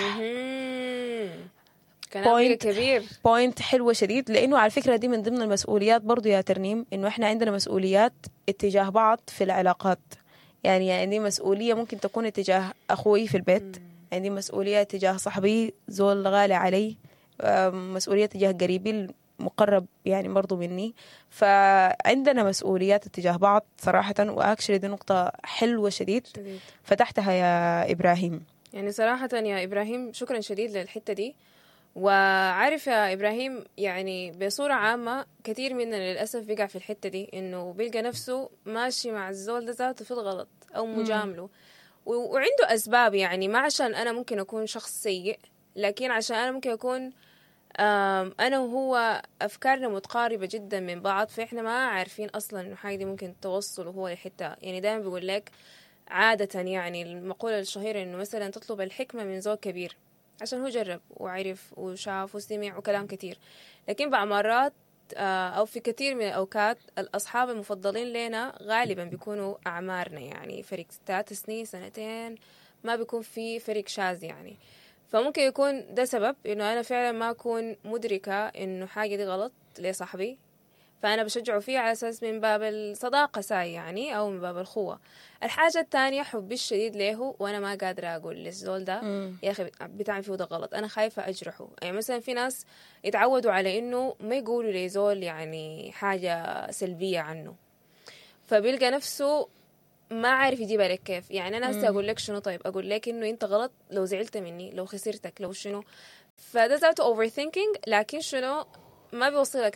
بوينت حلوة شديد لأنه على فكرة دي من ضمن المسؤوليات برضو يا ترنيم إنه إحنا عندنا مسؤوليات اتجاه بعض في العلاقات. يعني عندي مسؤولية ممكن تكون اتجاه أخوي في البيت، عندي مسؤولية اتجاه صاحبي زول غالي علي، مسؤولية تجاه قريبي المقرب يعني برضو مني. فعندنا مسؤوليات اتجاه بعض صراحة وأكشلي دي نقطة حلوة شديد فتحتها يا إبراهيم. يعني صراحة يا إبراهيم شكرا شديد للحتة دي. وعارف يا إبراهيم يعني بصورة عامة كثير مننا للأسف بيقع في الحتة دي إنه بيلقى نفسه ماشي مع الزول ده ذاته في الغلط أو مجامله وعنده أسباب. يعني ما عشان أنا ممكن أكون شخص سيء لكن عشان أنا ممكن أكون أنا وهو أفكارنا متقاربة جدا من بعض فإحنا ما عارفين أصلا إنه حاجة دي ممكن توصل هو لحتة. يعني دائما بيقول لك عادة يعني المقولة الشهيرة إنه مثلا تطلب الحكمة من زوج كبير عشان هو جرب وعرف وشاف وسمع وكلام كتير، لكن بعد مرات أو في كثير من الأوقات الأصحاب المفضلين لنا غالبا بيكونوا أعمارنا، يعني فرق 3 سنين 2 ما بيكون في فرق شاذ يعني. فممكن يكون ده سبب إنه أنا فعلا ما أكون مدركة إنه حاجة دي غلط لصاحبي، فأنا بشجعه فيه على أساس من باب الصداقة ساي يعني، أو من باب الخوة. الحاجة الثانية حبي الشديد له، وأنا ما قادرة أقول للزول ده يا أخي بتعمل فيه ده غلط، أنا خايفة أجرحه. يعني مثلا في ناس يتعودوا على إنه ما يقولوا لزول يعني حاجة سلبية عنه، فبيلقى نفسه ما عارف يجيبها لك كيف. يعني أنا هسه أقول لك شنو؟ طيب أقول لك إنه أنت غلط لو زعلت مني، لو خسرتك، لو شنو. فده ذاته overthinking، لكن شنو ما بيوصلك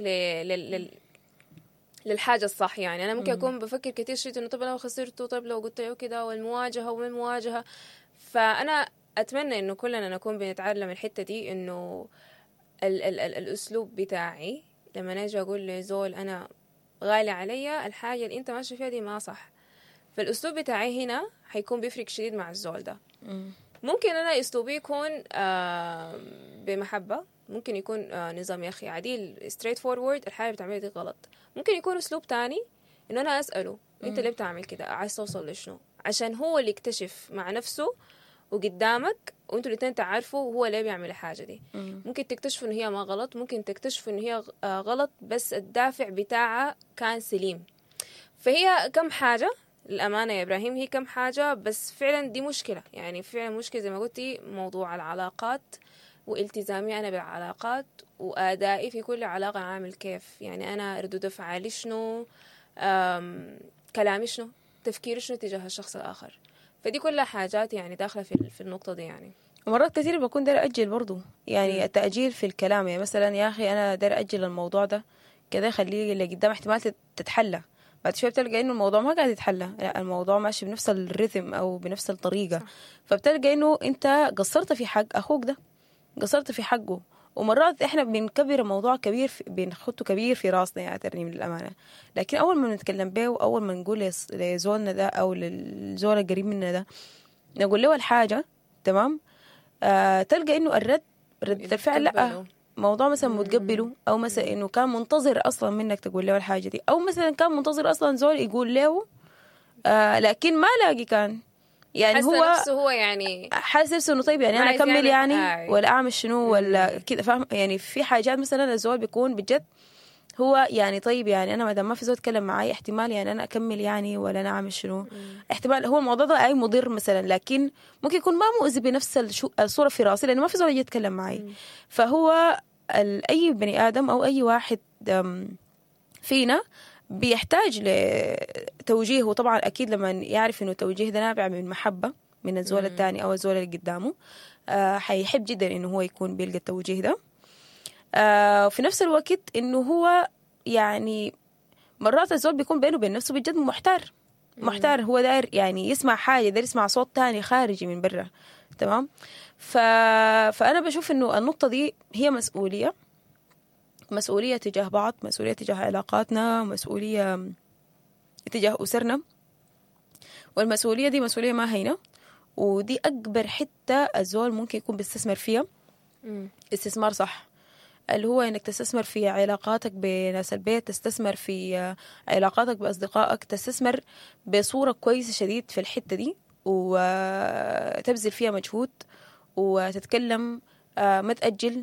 للحاجة الصح. يعني أنا ممكن أكون بفكر كتير شيء إنه طب لو خسرته، طب لو قلت له كده، والمواجهة وما المواجهة. فأنا أتمنى إنه كلنا نكون بنتعلم الحتة دي، إنه الأسلوب بتاعي لما نجي أقول لزول أنا غالي عليا الحاجة اللي أنت ماشي فيها دي ما صح، فالأسلوب بتاعي هنا حيكون بيفرق شديد مع الزول ده. ممكن أنا أسلوبي يكون بمحبة، ممكن يكون نظام يا أخي عديل straight forward، الحاجة بتعمل دي غلط. ممكن يكون أسلوب تاني إنه أنا أسأله أنت ليه بتعمل كده، عايز توصل لشنو، عشان هو اللي يكتشف مع نفسه وقدامك، وانتوا الاثنين تعرفوا هو ليه بيعمل الحاجة دي. ممكن تكتشفوا إن هي ما غلط، ممكن تكتشفوا إن هي غلط بس الدافع بتاعها كان سليم. فهي كم حاجة الأمانة يا إبراهيم، هي كم حاجة، بس فعلا دي مشكلة. يعني فعلا مشكلة زي ما قلتي، موضوع العلاقات والتزامي أنا بالعلاقات، وأدائي في كل علاقة عامل كيف. يعني أنا ردود أفعالي شنو، كلامي شنو، تفكيري شنو تجاه الشخص الآخر. فدي كلها حاجات يعني داخلة في النقطة دي. يعني مرات كثير بكون داير أجل برضو، يعني التأجيل في الكلام. يعني مثلا يا أخي أنا داير أجل الموضوع ده كده، خليه اللي قدام احتمال تتحلى. بعد شوية بتلقى إنه الموضوع ما قاعد يتحلى، لا الموضوع ماشي بنفس الريتم أو بنفس الطريقة. فبتلقى إنه أنت قصرت في حق أخوك ده، قصرت في حقه. ومرات إحنا بنكبر الموضوع كبير، بنخطه كبير في راسنا يا ترنيم للأمانة. لكن أول ما نتكلم به، وأول ما نقول لزولنا ده أو للزول القريب منا ده، نقول له الحاجة تمام، تلقى إنه رد الفعل لا، موضوع مثلا متقبله، او مثلا انه كان منتظر اصلا منك تقول له الحاجه دي، او مثلا كان منتظر اصلا زول يقول له لكن ما لاقي، كان يعني هو نفسه هو يعني حاسس نفسه انه طيب يعني انا اكمل يعني ولا اعمل شنو ولا كده، فاهم؟ يعني في حاجات مثلا الزول بيكون بجد هو يعني طيب يعني انا ما دام ما في زول يتكلم معي، احتمال يعني انا اكمل يعني ولا انا اعمل شنو. احتمال هو الموضوع ده اي مضر مثلا، لكن ممكن يكون ما مؤذي بنفس الصوره في راسي، لانه ما في زول يجي يتكلم معي. فهو اي بني ادم او اي واحد فينا بيحتاج لتوجيه. وطبعا اكيد لما يعرف انه التوجيه ده نابع من محبه من الزول الثاني او الزول اللي قدامه، حيحب جدا انه هو يكون بيلقى التوجيه ده. في نفس الوقت انه هو يعني مرات الزول بيكون بينه وبين نفسه بجد محتار، هو داير يعني يسمع حاجة، داير يسمع صوت تاني خارجي من برا. تمام. فأنا بشوف انه النقطة دي هي مسؤولية تجاه بعض، مسؤولية تجاه علاقاتنا، مسؤولية تجاه أسرنا. والمسؤولية دي مسؤولية ما هينة، ودي أكبر حتة الزول ممكن يكون بيستثمر فيها استثمار صح، اللي هو انك تستثمر في علاقاتك بناس البيت، تستثمر في علاقاتك بأصدقائك، تستثمر بصورة كويسة شديد في الحتة دي، وتبذل فيها مجهود وتتكلم، ما تأجل،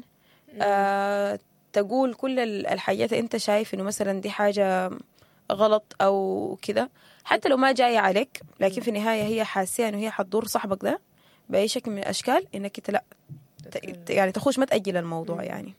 تقول كل الحاجات انت شايف انه مثلا دي حاجة غلط او كده، حتى لو ما جاية عليك، لكن في النهاية هي حاسة انه هي حتضر صاحبك ده بأي شكل من الأشكال، انك انت لا يعني تخش ما تأجل الموضوع يعني.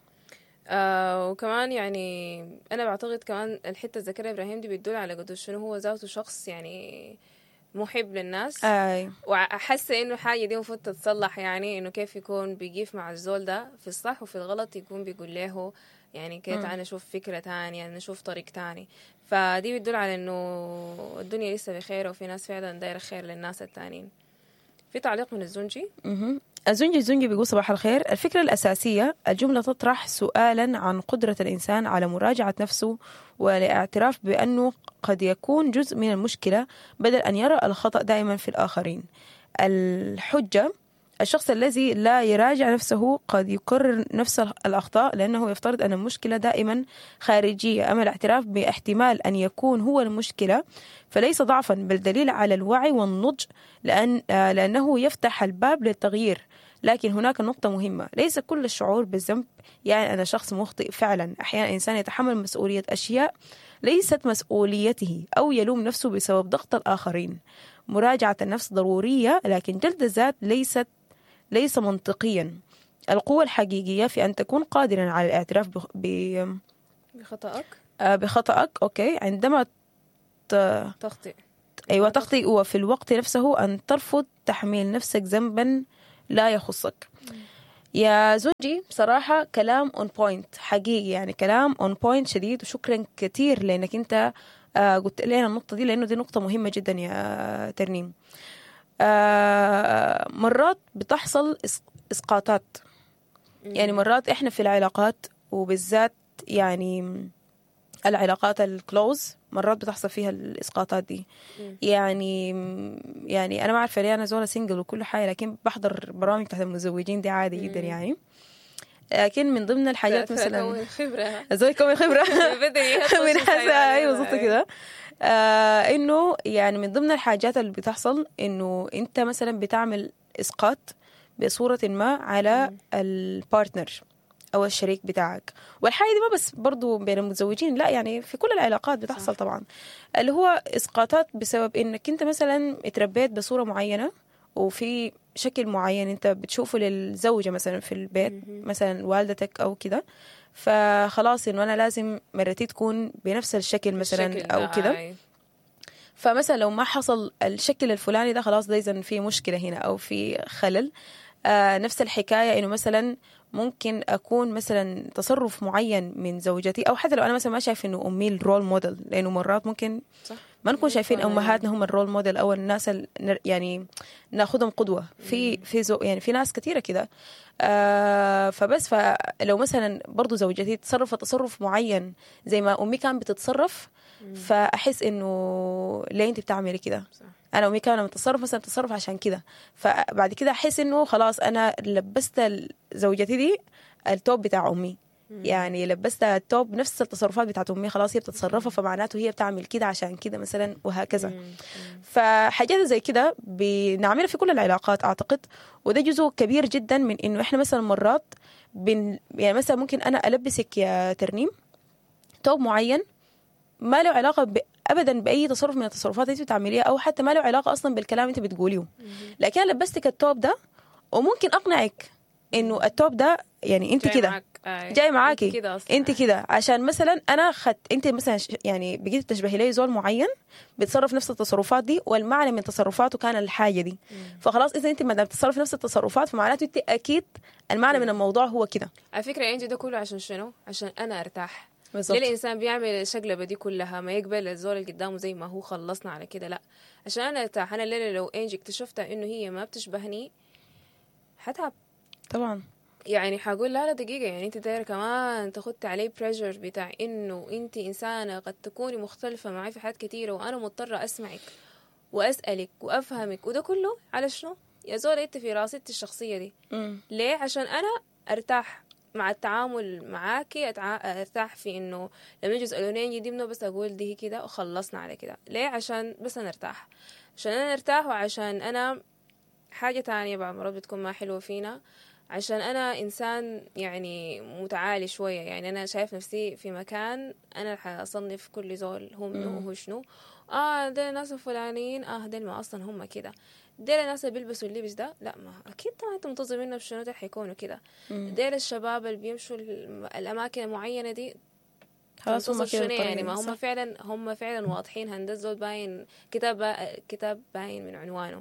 وكمان يعني أنا بعتقد كمان الحتة الذكرة إبراهيم دي بتدل على قد شنو هو ذاته شخص يعني محب للناس. وأحس إنه حاجة دي المفروض تتصلح، يعني إنه كيف يكون بيقيف مع الزول ده في الصح وفي الغلط، يكون بيقول له يعني كيف أنا أشوف فكرة تانية، أنا أشوف طريق تاني. فدي بتدل على إنه الدنيا لسه بخير، وفي ناس فعلا دايرة خير للناس التانيين. في تعليق من الزنجي. الزنجي بيقول صباح الخير. الفكرة الأساسية الجملة تطرح سؤالا عن قدرة الإنسان على مراجعة نفسه والاعتراف بأنه قد يكون جزء من المشكلة، بدل أن يرى الخطأ دائما في الآخرين. الحجة الشخص الذي لا يراجع نفسه قد يكرر نفس الأخطاء لأنه يفترض أن المشكلة دائما خارجية. أما الاعتراف باحتمال أن يكون هو المشكلة فليس ضعفا بل دليل على الوعي والنضج، لأنه يفتح الباب للتغيير. لكن هناك نقطة مهمة، ليس كل الشعور بالذنب يعني أنا شخص مخطئ فعلا. أحيانا إنسان يتحمل مسؤولية أشياء ليست مسؤوليته أو يلوم نفسه بسبب ضغط الآخرين. مراجعة النفس ضرورية لكن جلد الذات ليس منطقيا. القوة الحقيقية في أن تكون قادرا على الاعتراف بخطأك أوكي عندما تخطئ. أيوة تخطئ، وفي الوقت نفسه أن ترفض تحميل نفسك ذنبا لا يخصك. يا زوجي بصراحة كلام on point حقيقي، يعني كلام on point شديد، وشكرا كتير لأنك أنت قلت لنا النقطة دي لأنه دي نقطة مهمة جدا يا ترنيم. مرات بتحصل إسقاطات، يعني مرات إحنا في العلاقات وبالذات يعني العلاقات الكلوز مرات بتحصل فيها الإسقاطات دي. يعني أنا ما عارفة ليه أنا زولا سينجل وكل حاجة، لكن بحضر برامج تحت المتزوجين دي عادي جدا يعني. لكن من ضمن الحاجات مثلا زي كوي خبرة من حسا أيوة بالضبط كده. إنه يعني من ضمن الحاجات اللي بتحصل إنه أنت مثلا بتعمل إسقاط بصورة ما على البارتنر أو الشريك بتاعك. والحاجة دي ما بس برضو بين المتزوجين، لا يعني في كل العلاقات بتحصل صح. طبعا اللي هو إسقاطات بسبب إنك أنت مثلا اتربيت بصورة معينة وفي شكل معين أنت بتشوفه للزوجة مثلا في البيت مثلا والدتك أو كده، فخلاص إنه أنا لازم مرتي تكون بنفس الشكل مثلا أو كده. فمثلا لو ما حصل الشكل الفلاني ده خلاص ده إذن في مشكلة هنا أو في خلل. نفس الحكاية إنه مثلا ممكن أكون مثلا تصرف معين من زوجتي، أو حتى لو أنا مثلا ما شايف إنه أمي الرول موديل، لأنه مرات ممكن صح. ما نكون شايفين أمهاتنا هم الرول موديل أو الناس يعني ناخدهم قدوة في يعني في ناس كثيرة كده. فبس فلو مثلا برضو زوجتي تصرف تصرف معين زي ما أمي كانت بتتصرف، فأحس إنه ليه أنت بتعملي كده؟ أنا أمي كانت بتتصرف مثلا بتتصرف عشان كده، فبعد كده أحس إنه خلاص أنا لبست زوجتي دي التوب بتاع أمي، يعني لبست التوب نفس التصرفات بتاعت أمي، خلاص هي بتتصرفها فمعناته هي بتعمل كده عشان كده مثلا وهكذا. فحاجات زي كده بنعملها في كل العلاقات أعتقد، وده جزء كبير جدا من إنه إحنا مثلا مرات يعني مثلا ممكن أنا ألبسك يا ترنيم توب معين ما له علاقة أبدا بأي تصرف من التصرفات اللي بتعمليها، أو حتى ما له علاقة أصلا بالكلام أنت بتقوليه، لكن أنا لبستك التوب ده وممكن أقنعك إنه التوب ده يعني أنت كده جاي معاكي أنت كده عشان مثلا أنا أنت مثلا يعني بقيت تشبهي لي زول معين بتصرف نفس التصرفات دي، والمعنى من تصرفاته كان الحاجة دي، فخلاص إذا أنت ما دام بتصرف نفس التصرفات فمعناته أنت أكيد المعنى من الموضوع هو كده. على فكرة أنت ده كله عشان شنو؟ عشان أنا أرتاح. ليه الإنسان بيعمل الشقلبة دي كلها؟ ما يقبل الزول اللي قدامه زي ما هو خلصنا على كده، لا عشان أنا أرتاح. أنا الليلة لو إنجي اكتشفتها إنه هي ما بتشبهني حتعب طبعا، يعني حقول لا دقيقة، يعني أنت دايرة كمان تخدي علي بريشر بتاع إنه أنت إنسانة قد تكوني مختلفة معي في حاجات كتيرة وأنا مضطرة أسمعك وأسألك وأفهمك، وده كله على شنو؟ يا زول أنت في راستي الشخصية دي ليه؟ عشان أنا أرتاح مع التعامل معاكي، ارتاح في انه لما يجوا يسالوني دي منه بس اقول دي كده وخلصنا على كده. ليه؟ عشان بس انا ارتاح، عشان انا ارتاح، وعشان انا حاجه تانية بعض مرات بتكون ما حلوه فينا، عشان انا انسان يعني متعالي شويه، يعني انا شايف نفسي في مكان انا حاصنف كل زول هو منه وهو شنو. دول الناس الفلانيين دول ما اصلا هم كده، ديل الناس اللي بيلبسوا اللبس ده لا ما اكيد طبعا انتم منتظمين بشنو ده حيكونوا كده. ديل الشباب اللي بيمشوا الاماكن المعينه دي خلاص هم كده يعني ما هم فعلا واضحين. هندس زول باين كتاب باين من عنوانه.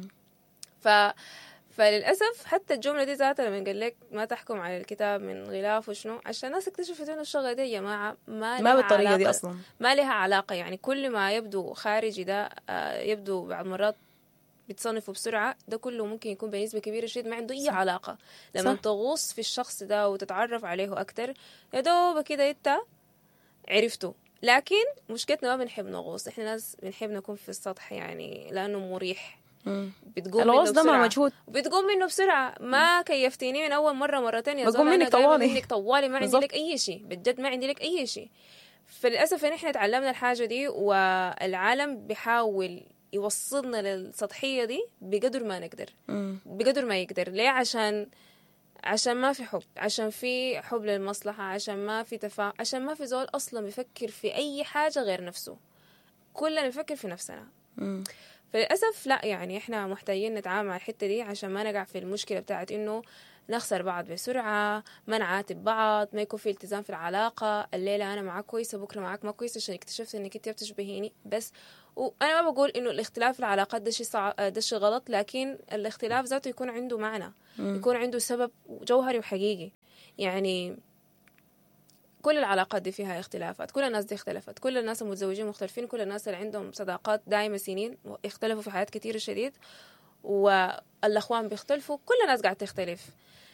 فللاسف حتى الجمله دي ذاتها لما قال لك ما تحكم على الكتاب من غلاف وشنو، عشان الناس اكتشفت انه الشغله دي يا جماعه ما بالطريقه دي اصلا، ما لها علاقه. يعني كل ما يبدو خارجي ده يبدو بعض مرات بتصنفوا بسرعة، ده كله ممكن يكون بنسبة كبيرة شديد ما عنده أي علاقة. لما تغوص في الشخص ده وتتعرف عليه أكتر يا دوب كده أنت عرفته. لكن مشكلتنا ما بنحب نغوص، إحنا ناس بنحب نكون في السطح يعني لأنه مريح. بتقوم الغوص منه ده مع بسرعة، مجهود. بتقوم منه بسرعة. ما كيفتيني من أول مرة مرتين يا بقوم منك طوالي. منك طوالي، ما عندي بالظبط. لك أي شيء، بجد ما عندي لك أي شيء. فللأسف إن إحنا تعلمنا الحاجة دي، والعالم بيحاول يوصلنا للسطحية دي بقدر ما نقدر، بقدر ما يقدر. ليه؟ عشان ما في حب، عشان في حب للمصلحة، عشان ما في تفاهم، عشان ما في زول أصلا بيفكر في أي حاجة غير نفسه، كلنا نفكر في نفسنا. فللأسف لا، يعني إحنا محتاجين نتعامل مع الحتة دي عشان ما نقع في المشكلة بتاعت إنه نخسر بعض بسرعة، ما نعاتب بعض، ما يكون في التزام في العلاقة. الليلة أنا معاك كويسة، بكرة معاك ما كويسة، عشان اكتشفت إنك أنت بتشبهيني بس. وأنا ما بقول إنه الاختلاف في العلاقات ده شيء ده شيء غلط، لكن الاختلاف ذاته يكون عنده معنى، يكون عنده سبب جوهري وحقيقي. يعني كل العلاقات دي فيها اختلافات، كل الناس دي اختلفت، كل الناس المتزوجين مختلفين، كل الناس اللي عندهم صداقات دائمة سنين اختلفوا في حياة كتير شديد، والأخوان بيختلفوا، كل الناس قاعدة تختلف.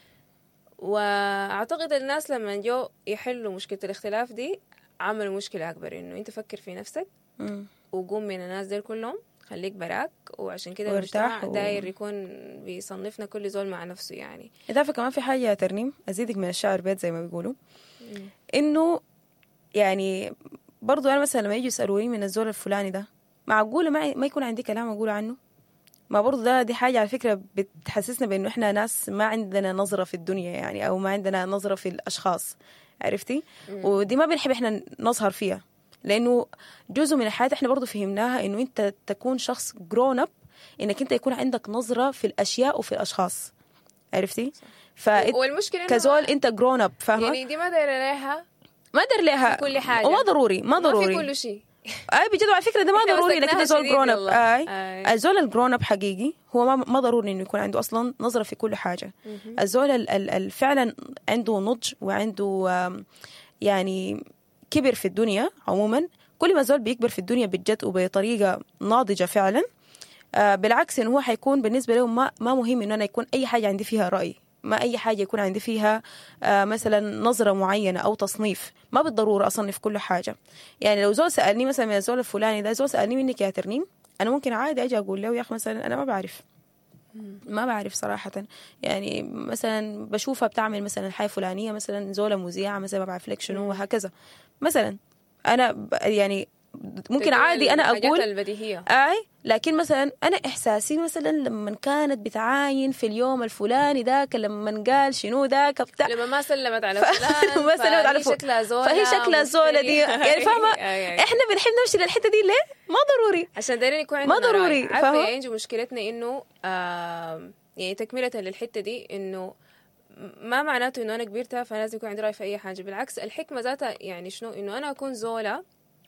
وأعتقد الناس لما جو يحلوا مشكلة الاختلاف دي عملوا مشكلة أكبر، إنه أنت فكر في نفسك وقوم من الناس دي كلهم، خليك براك. وعشان كده المجتمع داير يكون بيصنفنا كل زول مع نفسه. يعني إضافة كمان في حاجة يا ترنيم أزيدك من الشعر بيت زي ما بيقولوا، إنه يعني برضو أنا مثلا لما يجي يسألوني من الزول الفلاني ده، معقولة ما يكون عندي كلام أقول عنه؟ ما برضو دي حاجة على فكرة بتحسسنا بأنه إحنا ناس ما عندنا نظرة في الدنيا، يعني أو ما عندنا نظرة في الأشخاص، عرفتي؟ ودي ما بنحب إحنا نظهر فيها، لأنه جزء من الحياة إحنا برضو فهمناها إنه أنت تكون شخص grown up، إنك أنت يكون عندك نظرة في الأشياء وفي الأشخاص، عرفتي؟ والمشكلة كزول أنت grown up، فاهمة؟ يعني دي ما دايرة لها، ما دار لها كل حاجة، وما ضروري، ما ضروري في كل شيء. اي بجد على فكره ده ما ضروري انك انت زول جرون اب. الزول الجرون اب حقيقي هو ما ضروري انه يكون عنده اصلا نظره في كل حاجه. الزول فعلا عنده نضج وعنده يعني كبر في الدنيا عموما. كل ما الزول بيكبر في الدنيا بجد وبطريقه ناضجه فعلا، بالعكس انه هو حيكون بالنسبه له ما مهم انه انا يكون اي حاجه عندي فيها راي، ما أي حاجة يكون عندي فيها مثلا نظرة معينة أو تصنيف. ما بالضرورة أصنف كل حاجة. يعني لو زول سألني مثلا من الزول الفلاني ده، زول سألني منك يا ترنيم، أنا ممكن عادي أجي أقول له يا أخي مثلا أنا ما بعرف صراحة. يعني مثلا بشوفها بتعمل مثلا الحياة فلانية، مثلا زولة مذيعة مثلا ما بعرف لك شنو وهكذا مثلا. أنا يعني ممكن عادي أنا أقول البديهية. لكن مثلا أنا إحساسي مثلا لما كانت بتعاين في اليوم الفلاني ذاك، لما قال شنو ذاك بتاع، لما ما سلمت على فلان ما سلمت على فهي شكلها زولة دي يعني فاهمة. إحنا بنحب نمشي للحتة دي ليه؟ ما ضروري، عشان دايرين يكون عندنا ما ضروري، فاهمة. ينجي مشكلتنا إنه يعني تكملة للحتة دي، إنه ما معناته إنه أنا كبرتها فلازم يكون عندي رأي في أي حاجة. بالعكس الحكمة ذاتها يعني شنو، إنه أنا أكون زولة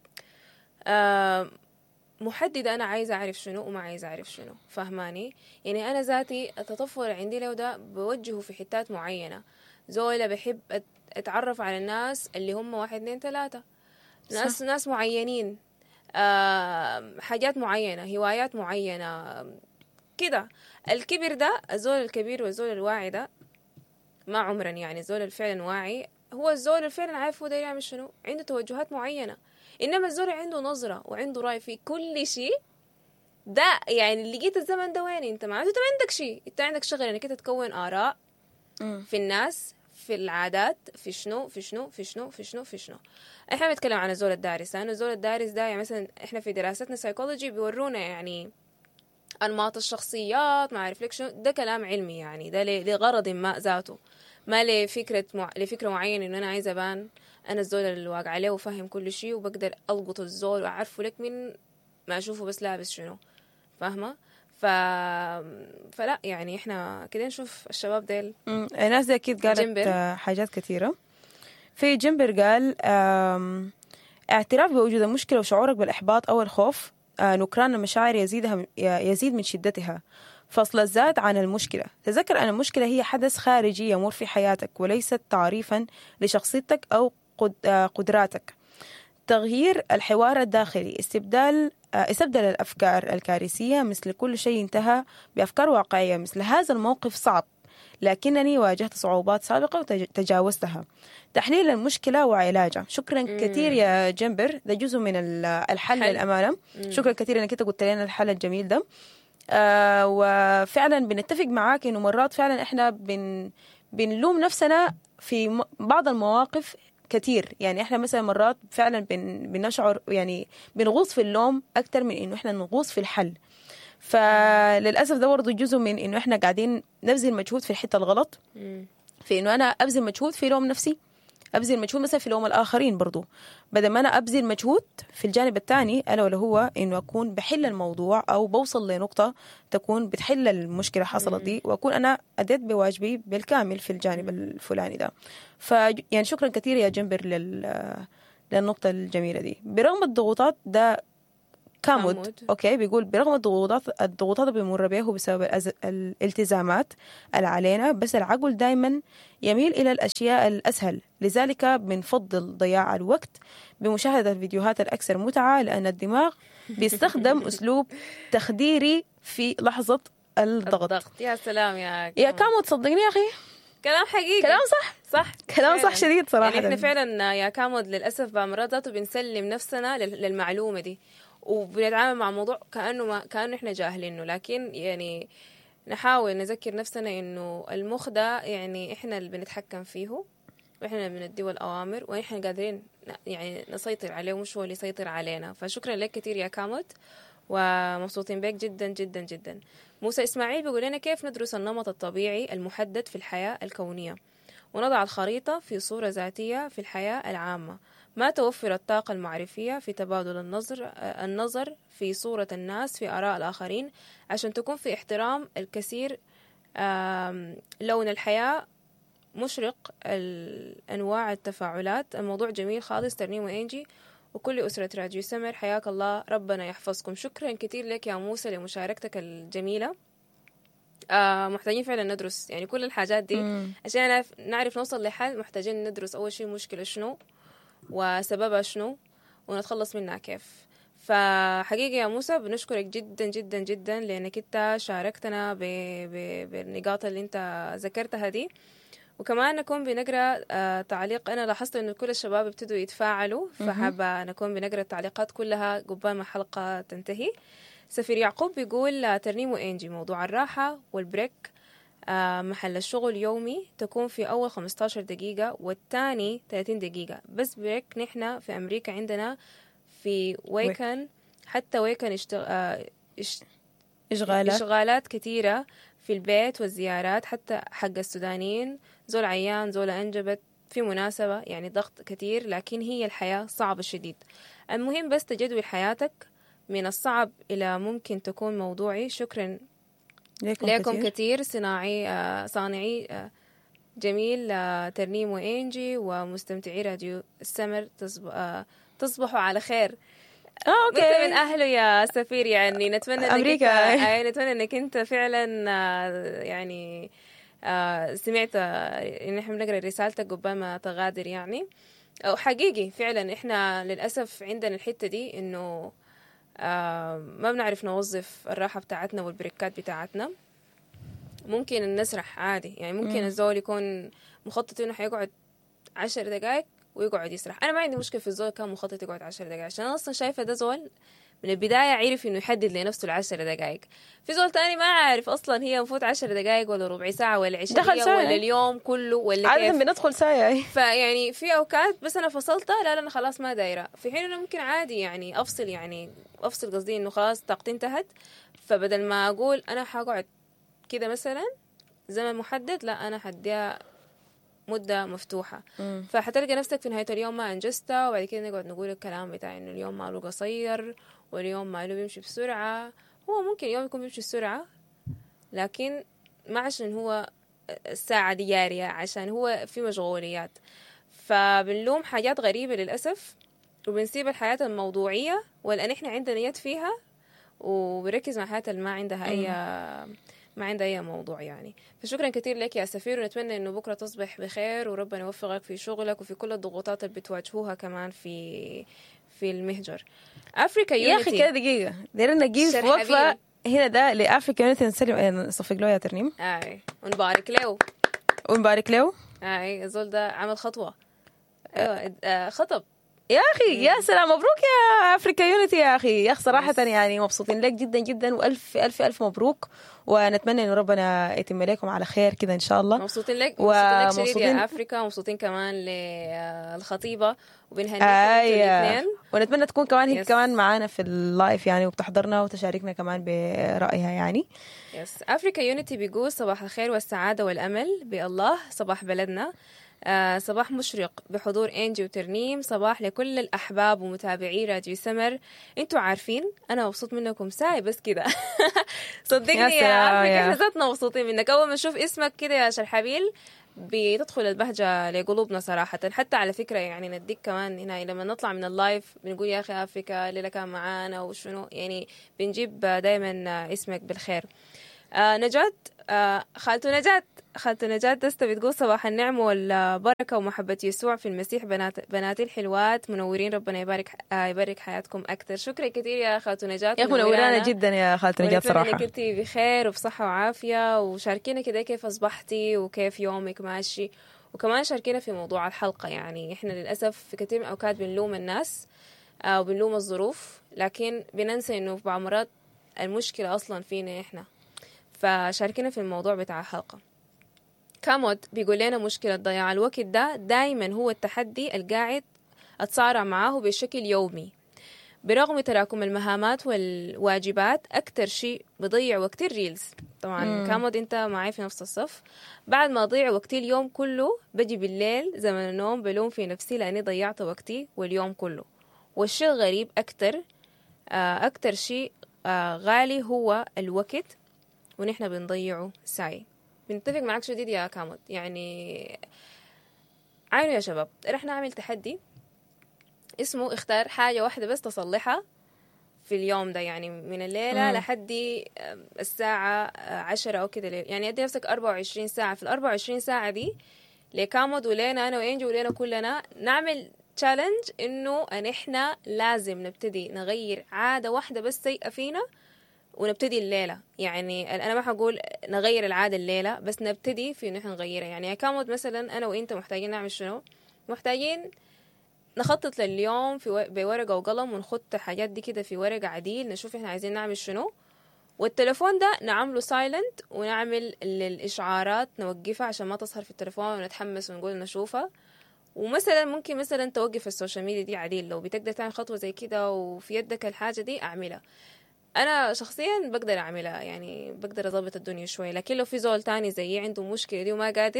محددة، أنا عايزة أعرف شنو وما عايزة أعرف شنو، فهماني؟ يعني أنا ذاتي التطفل عندي له ده بوجهه في حتات معينة. زولة بحب أتعرف على الناس اللي هم 1 2 3 ناس معينين، حاجات معينة، هوايات معينة كده. الكبر ده، الزول الكبير والزول الواعي ده ما عمرا، يعني الزول الفعلا واعي هو الزول الفعلا عارف هو داير يعمل شنو، عنده توجهات معينة. إنما الزول عنده نظرة وعنده رأي في كل شيء ده، يعني اللي لقيت الزمن ده وين انت ما عندك شيء، انت عندك شغل انك انت تكون آراء في الناس، في العادات، في شنو في شنو في شنو في شنو في شنو. احنا بنتكلم عن الزول الدارس، لأنه الزول الدارس ده يعني مثلا احنا في دراستنا سايكولوجي بيورونا يعني أنماط الشخصيات، ما أعرف لك شنو، ده كلام علمي يعني، ده لغرض ما ذاته، ما لفكرة معينة إنه أنا عايزة أبان أنا الزول اللي واقع عليه وفهم كل شيء وبقدر ألقط الزول وأعرفه لك من ما أشوفه بس لابس شنو، فاهمة؟ فلا يعني إحنا كده نشوف الشباب ديل. الناس دي أكيد قالت حاجات كثيرة. في جيمبر قال اعتراف بوجود المشكلة وشعورك بالإحباط أو الخوف نكران المشاعر يزيد من شدتها. فصل الذات عن المشكلة. تذكر أن المشكلة هي حدث خارجي يمر في حياتك وليست تعريفا لشخصيتك أو قدراتك. تغيير الحوار الداخلي، استبدل الأفكار الكارثية مثل كل شيء انتهى بأفكار واقعية مثل هذا الموقف صعب لكنني واجهت صعوبات سابقة وتجاوزتها. تحليل المشكلة وعلاجها. شكرا كثير يا جيمبر، ده جزء من الحل للأمانة. شكرا كثير أنك أنت قلت لنا الحل الجميل ده. وفعلا بنتفق معاك إنه مرات فعلا إحنا بنلوم نفسنا في بعض المواقف كتير. يعني إحنا مثلا مرات فعلا بنشعر يعني بنغوص في اللوم أكتر من إنه إحنا نغوص في الحل. فللأسف ده برضه جزء من إنه إحنا قاعدين نبذل مجهود في الحتة الغلط، في إنه أنا أبذل مجهود في لوم نفسي، أبذل مجهود مثلا في لوم الآخرين برضو، بدل ما أنا أبذل مجهود في الجانب الثاني ألا ولا هو إنه أكون بحل الموضوع أو بوصل لنقطة تكون بتحل المشكلة حصلت دي، وأكون أنا أديت بواجبي بالكامل في الجانب الفلاني ده. يعني شكرا كثير يا جنبر للنقطة الجميلة دي. برغم الضغوطات ده كامود اوكي بيقول برغم الضغوطات اللي بيمر بها بسبب الالتزامات اللي علينا، بس العقل دائما يميل الى الاشياء الاسهل، لذلك بنفضل ضياع الوقت بمشاهده الفيديوهات الاكثر متعه، لان الدماغ بيستخدم اسلوب تخديري في لحظه الضغط. يا سلام يا كامود، صدقني يا اخي كلام حقيقي، كلام صح كلام صح شديد صراحه. يعني احنا فعلا يا كامود للاسف بمرات بنسلم نفسنا للمعلومه دي، وبنتعامل مع الموضوع كأنه إحنا جاهلينه، لكن يعني نحاول نذكر نفسنا إنه المخ ده يعني إحنا اللي بنتحكم فيه، وإحنا اللي بنديه الأوامر، وإحنا قادرين يعني نسيطر عليه، مش هو اللي يسيطر علينا. فشكرا لك كتير يا كاموت، ومبسوطين بك جدا جدا جدا. موسى إسماعيل بيقول لنا كيف ندرس النمط الطبيعي المحدد في الحياة الكونية ونضع الخريطة في صورة ذاتية في الحياة العامة، ما توفر الطاقة المعرفية في تبادل النظر في صورة الناس في آراء الآخرين عشان تكون في احترام الكثير. لون الحياة مشرق، أنواع التفاعلات. الموضوع جميل خالص. ترنيم وإنجي وكل أسرة راديو سمر، حياك الله، ربنا يحفظكم. شكرا كتير لك يا موسى لمشاركتك الجميلة. محتاجين فعلا ندرس يعني كل الحاجات دي عشان نعرف نوصل لحل. محتاجين ندرس أول شيء المشكلة شنو وسببها شنو ونتخلص منها كيف. فحقيقة يا موسى بنشكرك جدا جدا جدا لأنك انت شاركتنا بالنقاط اللي انت ذكرتها دي. وكمان نكون بنقرأ تعليق. أنا لاحظت أنه كل الشباب ابتدوا يتفاعلوا، فحابة نكون بنقرأ التعليقات كلها قبل ما الحلقة تنتهي. سفير يعقوب بيقول ترنيم وإنجي، موضوع الراحة والبريك محل الشغل يومي تكون في أول 15 دقيقة والتاني 30 دقيقة بس بريك. نحن في أمريكا عندنا في ويكن حتى ويكن إشغالات كتيرة في البيت والزيارات، حتى حق السودانيين، زول عيان زول أنجبت في مناسبة، يعني ضغط كتير. لكن هي الحياة صعبة شديد. المهم بس تجدول حياتك من الصعب إلى ممكن تكون موضوعي. شكرا لكم كتير صانعي جميل ترنيم وإنجي ومستمتعي راديو السمر. تصبحوا على خير. اوكي من أهله يا سفير. يعني نتمنى أمريكا نتمنى انك انت فعلا يعني سمعت ان احنا بنقرا رسالتك قبل ما تغادر. يعني حقيقي فعلا احنا للأسف عندنا الحتة دي انه ما بنعرف نوظف الراحة بتاعتنا والبريكات بتاعتنا. ممكن نسرح عادي، يعني ممكن الزول يكون مخطط انه حيقعد 10 دقائق ويقعد يسرح. انا ما عندي مشكله في الزول كان مخطط يقعد 10 دقائق، عشان انا اصلا شايفه ده زول من البدايه عرف انه يحدد لنفسه 10 دقائق. في زول تاني ما عارف اصلا هي مفوت 10 دقائق ولا ربع ساعه ولا 20 دقيقه ولا اليوم كله ولا عادة كيف بندخل ساعه. فيعني في اوقات بس انا فصلتها، لا انا خلاص ما دايره، في حين انه ممكن عادي يعني افصل قصدي انه خلاص طاقتي انتهت، فبدل ما اقول انا حقعد كده مثلا زمن محدد، لا انا حديها مدة مفتوحة. فحتلقى نفسك في نهاية اليوم ما أنجزتها، وبعد كده نقعد نقول الكلام بتاع إنه اليوم ماله قصير واليوم ماله بيمشي بسرعة. هو ممكن يوم يكون بيمشي بسرعة لكن ما عشان هو الساعة دي جارية، عشان هو في مشغوليات. فبنلوم حاجات غريبة للأسف وبنسيب الحياة الموضوعية واللي إحنا عندنا يد فيها، وبركز مع حياة اللي ما عندها أي موضوع يعني. فشكرا كتير لك يا سفير، ونتمنى إنه بكرة تصبح بخير وربنا يوفقك في شغلك وفي كل الضغوطات اللي بتواجهوها كمان في المهجر. أفريكا يونيتي. يا أخي كده دقيقة دايرين نجيب وقفة هنا ده لأفريكا يونيتي. نسلم نصفق له يا ترنيم. ونبارك له. الزول ده عمل خطوة. أيوة خطب يا أخي يا سلام، مبروك يا أفريكا يونيتي يا أخي. يا أخي صراحة يعني مبسوطين لك جدا جدا، وألف ألف ألف مبروك، ونتمنى إنه ربنا يتم لكم على خير كده إن شاء الله. مبسوطين لك مبسوطين لك شديد يا أفريكا، مبسوطين كمان للخطيبة وبنهنيكم الاثنين، ونتمنى تكون كمان هي كمان معانا في اللايف يعني، وبتحضرنا وتشاركنا كمان برأيها يعني. يس. أفريكا يونيتي بيقول صباح الخير والسعادة والأمل بالله، صباح بلدنا، صباح مشرق بحضور إنجي وترنيم، صباح لكل الأحباب ومتابعي راديو سمر. انتوا عارفين أنا مبسوط منكم ساي بس كده. صدقني يا أفريكا احنا ذاتنا مبسوطين منك. أول ما نشوف اسمك كده يا شرحبيل بتدخل البهجة لقلوبنا صراحة. حتى على فكرة يعني نديك كمان هنا لما نطلع من اللايف بنقول يا أخي أفريكا الليلة كان معانا وشنو، يعني بنجيب دايما اسمك بالخير. نجاة، خالته نجاة دسته بتقول صباح النعم والبركة ومحبة يسوع في المسيح، بناتي الحلوات منورين، ربنا يبارك حياتكم أكثر. شكرا كثير يا خالته نجاة، يا منورانا جدا يا خالته نجاة صراحة. ونتمنى انك انتي بخير وبصحة وعافية، وشاركينا كده كيف أصبحتي وكيف يومك ماشي، وكمان شاركينا في موضوع الحلقة. يعني احنا للأسف في كثير من الأوقات بنلوم الناس وبنلوم الظروف، لكن بننسى انه في بعض مرات المشكلة أصلا فينا احنا. فشاركنا في الموضوع بتاع الحلقة. كامود بيقول لنا مشكلة ضياع الوقت ده دايما هو التحدي القاعد أتصارع معاه بشكل يومي، برغم تراكم المهامات والواجبات أكتر شيء بضيع وقت الريلز. طبعا كامود انت معي في نفس الصف. بعد ما أضيع وقتي اليوم كله بجي بالليل زمن النوم بلوم في نفسي لأني ضيعت وقتي واليوم كله. والشيء الغريب أكتر شيء غالي هو الوقت، ونحن بنضيعه ساي. بنتفق معك شديد يا كامود. يعني عينوا يا شباب، رح نعمل تحدي اسمه اختار حاجة واحدة بس تصلحها في اليوم ده، يعني من الليلة لحد الساعة 10 أو كده. يعني أدي نفسك 24 ساعة. في 24 ساعة دي لكامود ولينا أنا وإنجي ولينا كلنا نعمل تشالنج إنه إحنا لازم نبتدي نغير عادة واحدة بس سيئة فينا ونبتدي الليلة. يعني أنا ما حقول نغير العادة الليلة، بس نبتدي في نحن نغيرها. يعني يا كامود مثلا أنا وإنت محتاجين نعمل شنو؟ محتاجين نخطط لليوم بورقة وقلم، ونخط الحاجات دي كده في ورقة عديل، نشوف إحنا عايزين نعمل شنو، والتلفون ده نعمله سايلنت، ونعمل الإشعارات نوقفها عشان ما تظهر في التلفون ونتحمس ونقول نشوفها. ومثلا ممكن مثلا توقف السوشيال ميديا دي عديل. لو بتقدر تعمل خطوة زي كده وفي يدك الحاجة دي أعملها. أنا شخصيا بقدر أعملها، يعني بقدر أضبط الدنيا شوي. لكن لو في زول تاني زي عنده مشكلة دي وما قادر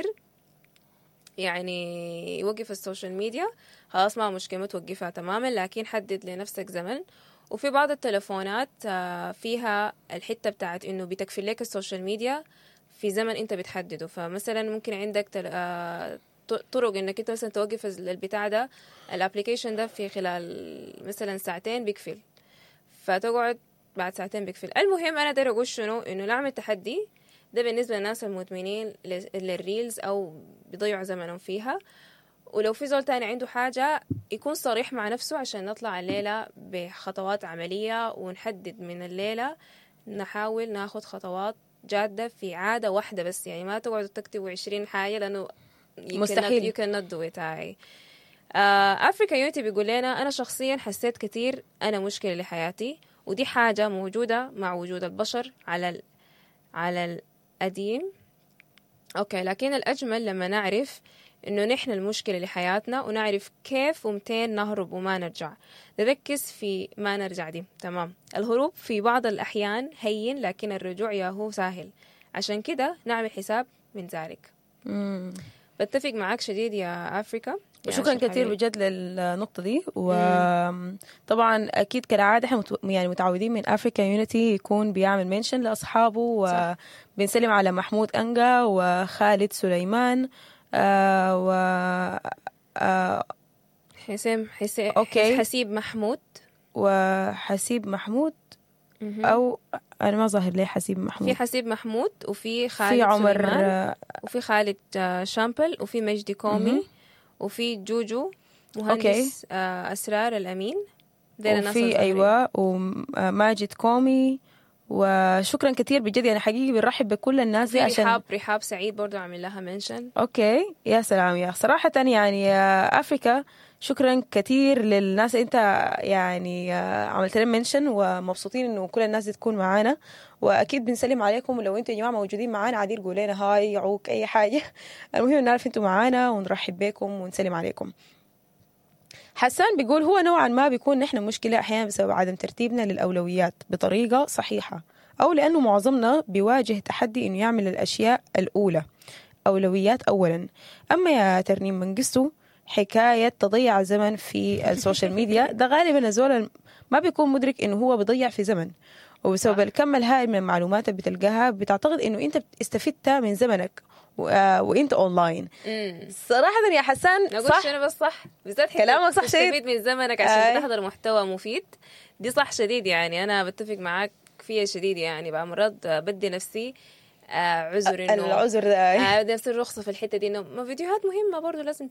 يعني يوقف السوشيال ميديا، خلاص ما مشكلة ما توقفها تماما، لكن حدد لنفسك زمن. وفي بعض التلفونات فيها الحتة بتاعت إنه بتكفل لك السوشيال ميديا في زمن أنت بتحدده. فمثلا ممكن عندك طرق إنك أنت مثلا توقف البتاع ده، الابليكيشن ده في خلال مثلا ساعتين بيقفل، فتقعد بعد ساعتين بيقفل. المهم أنا داير أقول شنو، إنه نعمل تحدي ده بالنسبة للناس المدمنين للريلز أو بيضيعوا زمنهم فيها. ولو في زول تاني عنده حاجة يكون صريح مع نفسه عشان نطلع الليلة بخطوات عملية، ونحدد من الليلة نحاول ناخد خطوات جادة في عادة واحدة بس. يعني ما تقعدوا تكتبوا 20 حاجة لأنه مستحيل. you cannot do it. أفريكا يونيتي بيقول لنا أنا شخصيا حسيت كتير أنا مشكلة لحياتي، ودي حاجة موجودة مع وجود البشر على القديم. أوكي، لكن الأجمل لما نعرف إنه نحن المشكلة لحياتنا، ونعرف كيف ومتين نهرب وما نرجع. نركز في ما نرجع دي. تمام، الهروب في بعض الأحيان هين، لكن الرجوع ياهو سهل. عشان كده نعمل حساب من ذلك. بتفق معاك شديد يا أفريكا. شكرا كثير بجد للنقطة دي. وطبعا أكيد كالعادة احنا يعني متعودين من أفريكا يونيتي يكون بيعمل منشن لأصحابه، وبنسلم على محمود أنجا وخالد سليمان و حسيب محمود وحسيب محمود أو أنا ما ظاهر لي حسيب محمود. في حسيب محمود، وفي خالد في عمر سليمان، وفي خالد شامبل، وفي مجدي كومي، وفي جوجو مهندس أسرار الأمين. وفي أيوة وماجد كومي وشكرا كتير بجد يعني حقيقي بنرحب بكل الناس دي عشان رحاب سعيد برضو عامل لها منشن. اوكي يا سلام يا صراحة يعني يا افريكا شكرا كتير للناس انت يعني عملت لهم منشن ومبسوطين انه كل الناس دي تكون معانا واكيد بنسلم عليكم ولو انتوا يا جماعة موجودين معانا عادي قولوا لنا هاي يعوق اي حاجة المهم نعرف انتوا معانا ونرحب بكم ونسلم عليكم. حسان بيقول هو نوعا ما بيكون نحن مشكلة أحيانا بسبب عدم ترتيبنا للأولويات بطريقة صحيحة أو لأنه معظمنا بيواجه تحدي إنه يعمل الأشياء الأولى أولويات أولا. أما يا ترنيم منقصو حكاية تضيع زمن في السوشيال ميديا ده غالبا الزول ما بيكون مدرك إنه هو بيضيع في زمن وبسبب الكم الهائل من المعلومات اللي بتلقاها بتعتقد إنه أنت استفدت من زمنك وانت اونلاين. صراحه يا حسان صح انا بس صح بالذات كلامك صح شديد تستفيد من زمنك عشان تحضر محتوى مفيد دي صح شديد يعني انا بتفق معاك فيها شديد يعني بمرات بدي نفسي عذر انه العذر بدي نفسي الرخصه في الحته دي انه ما فيديوهات مهمه برضو لازم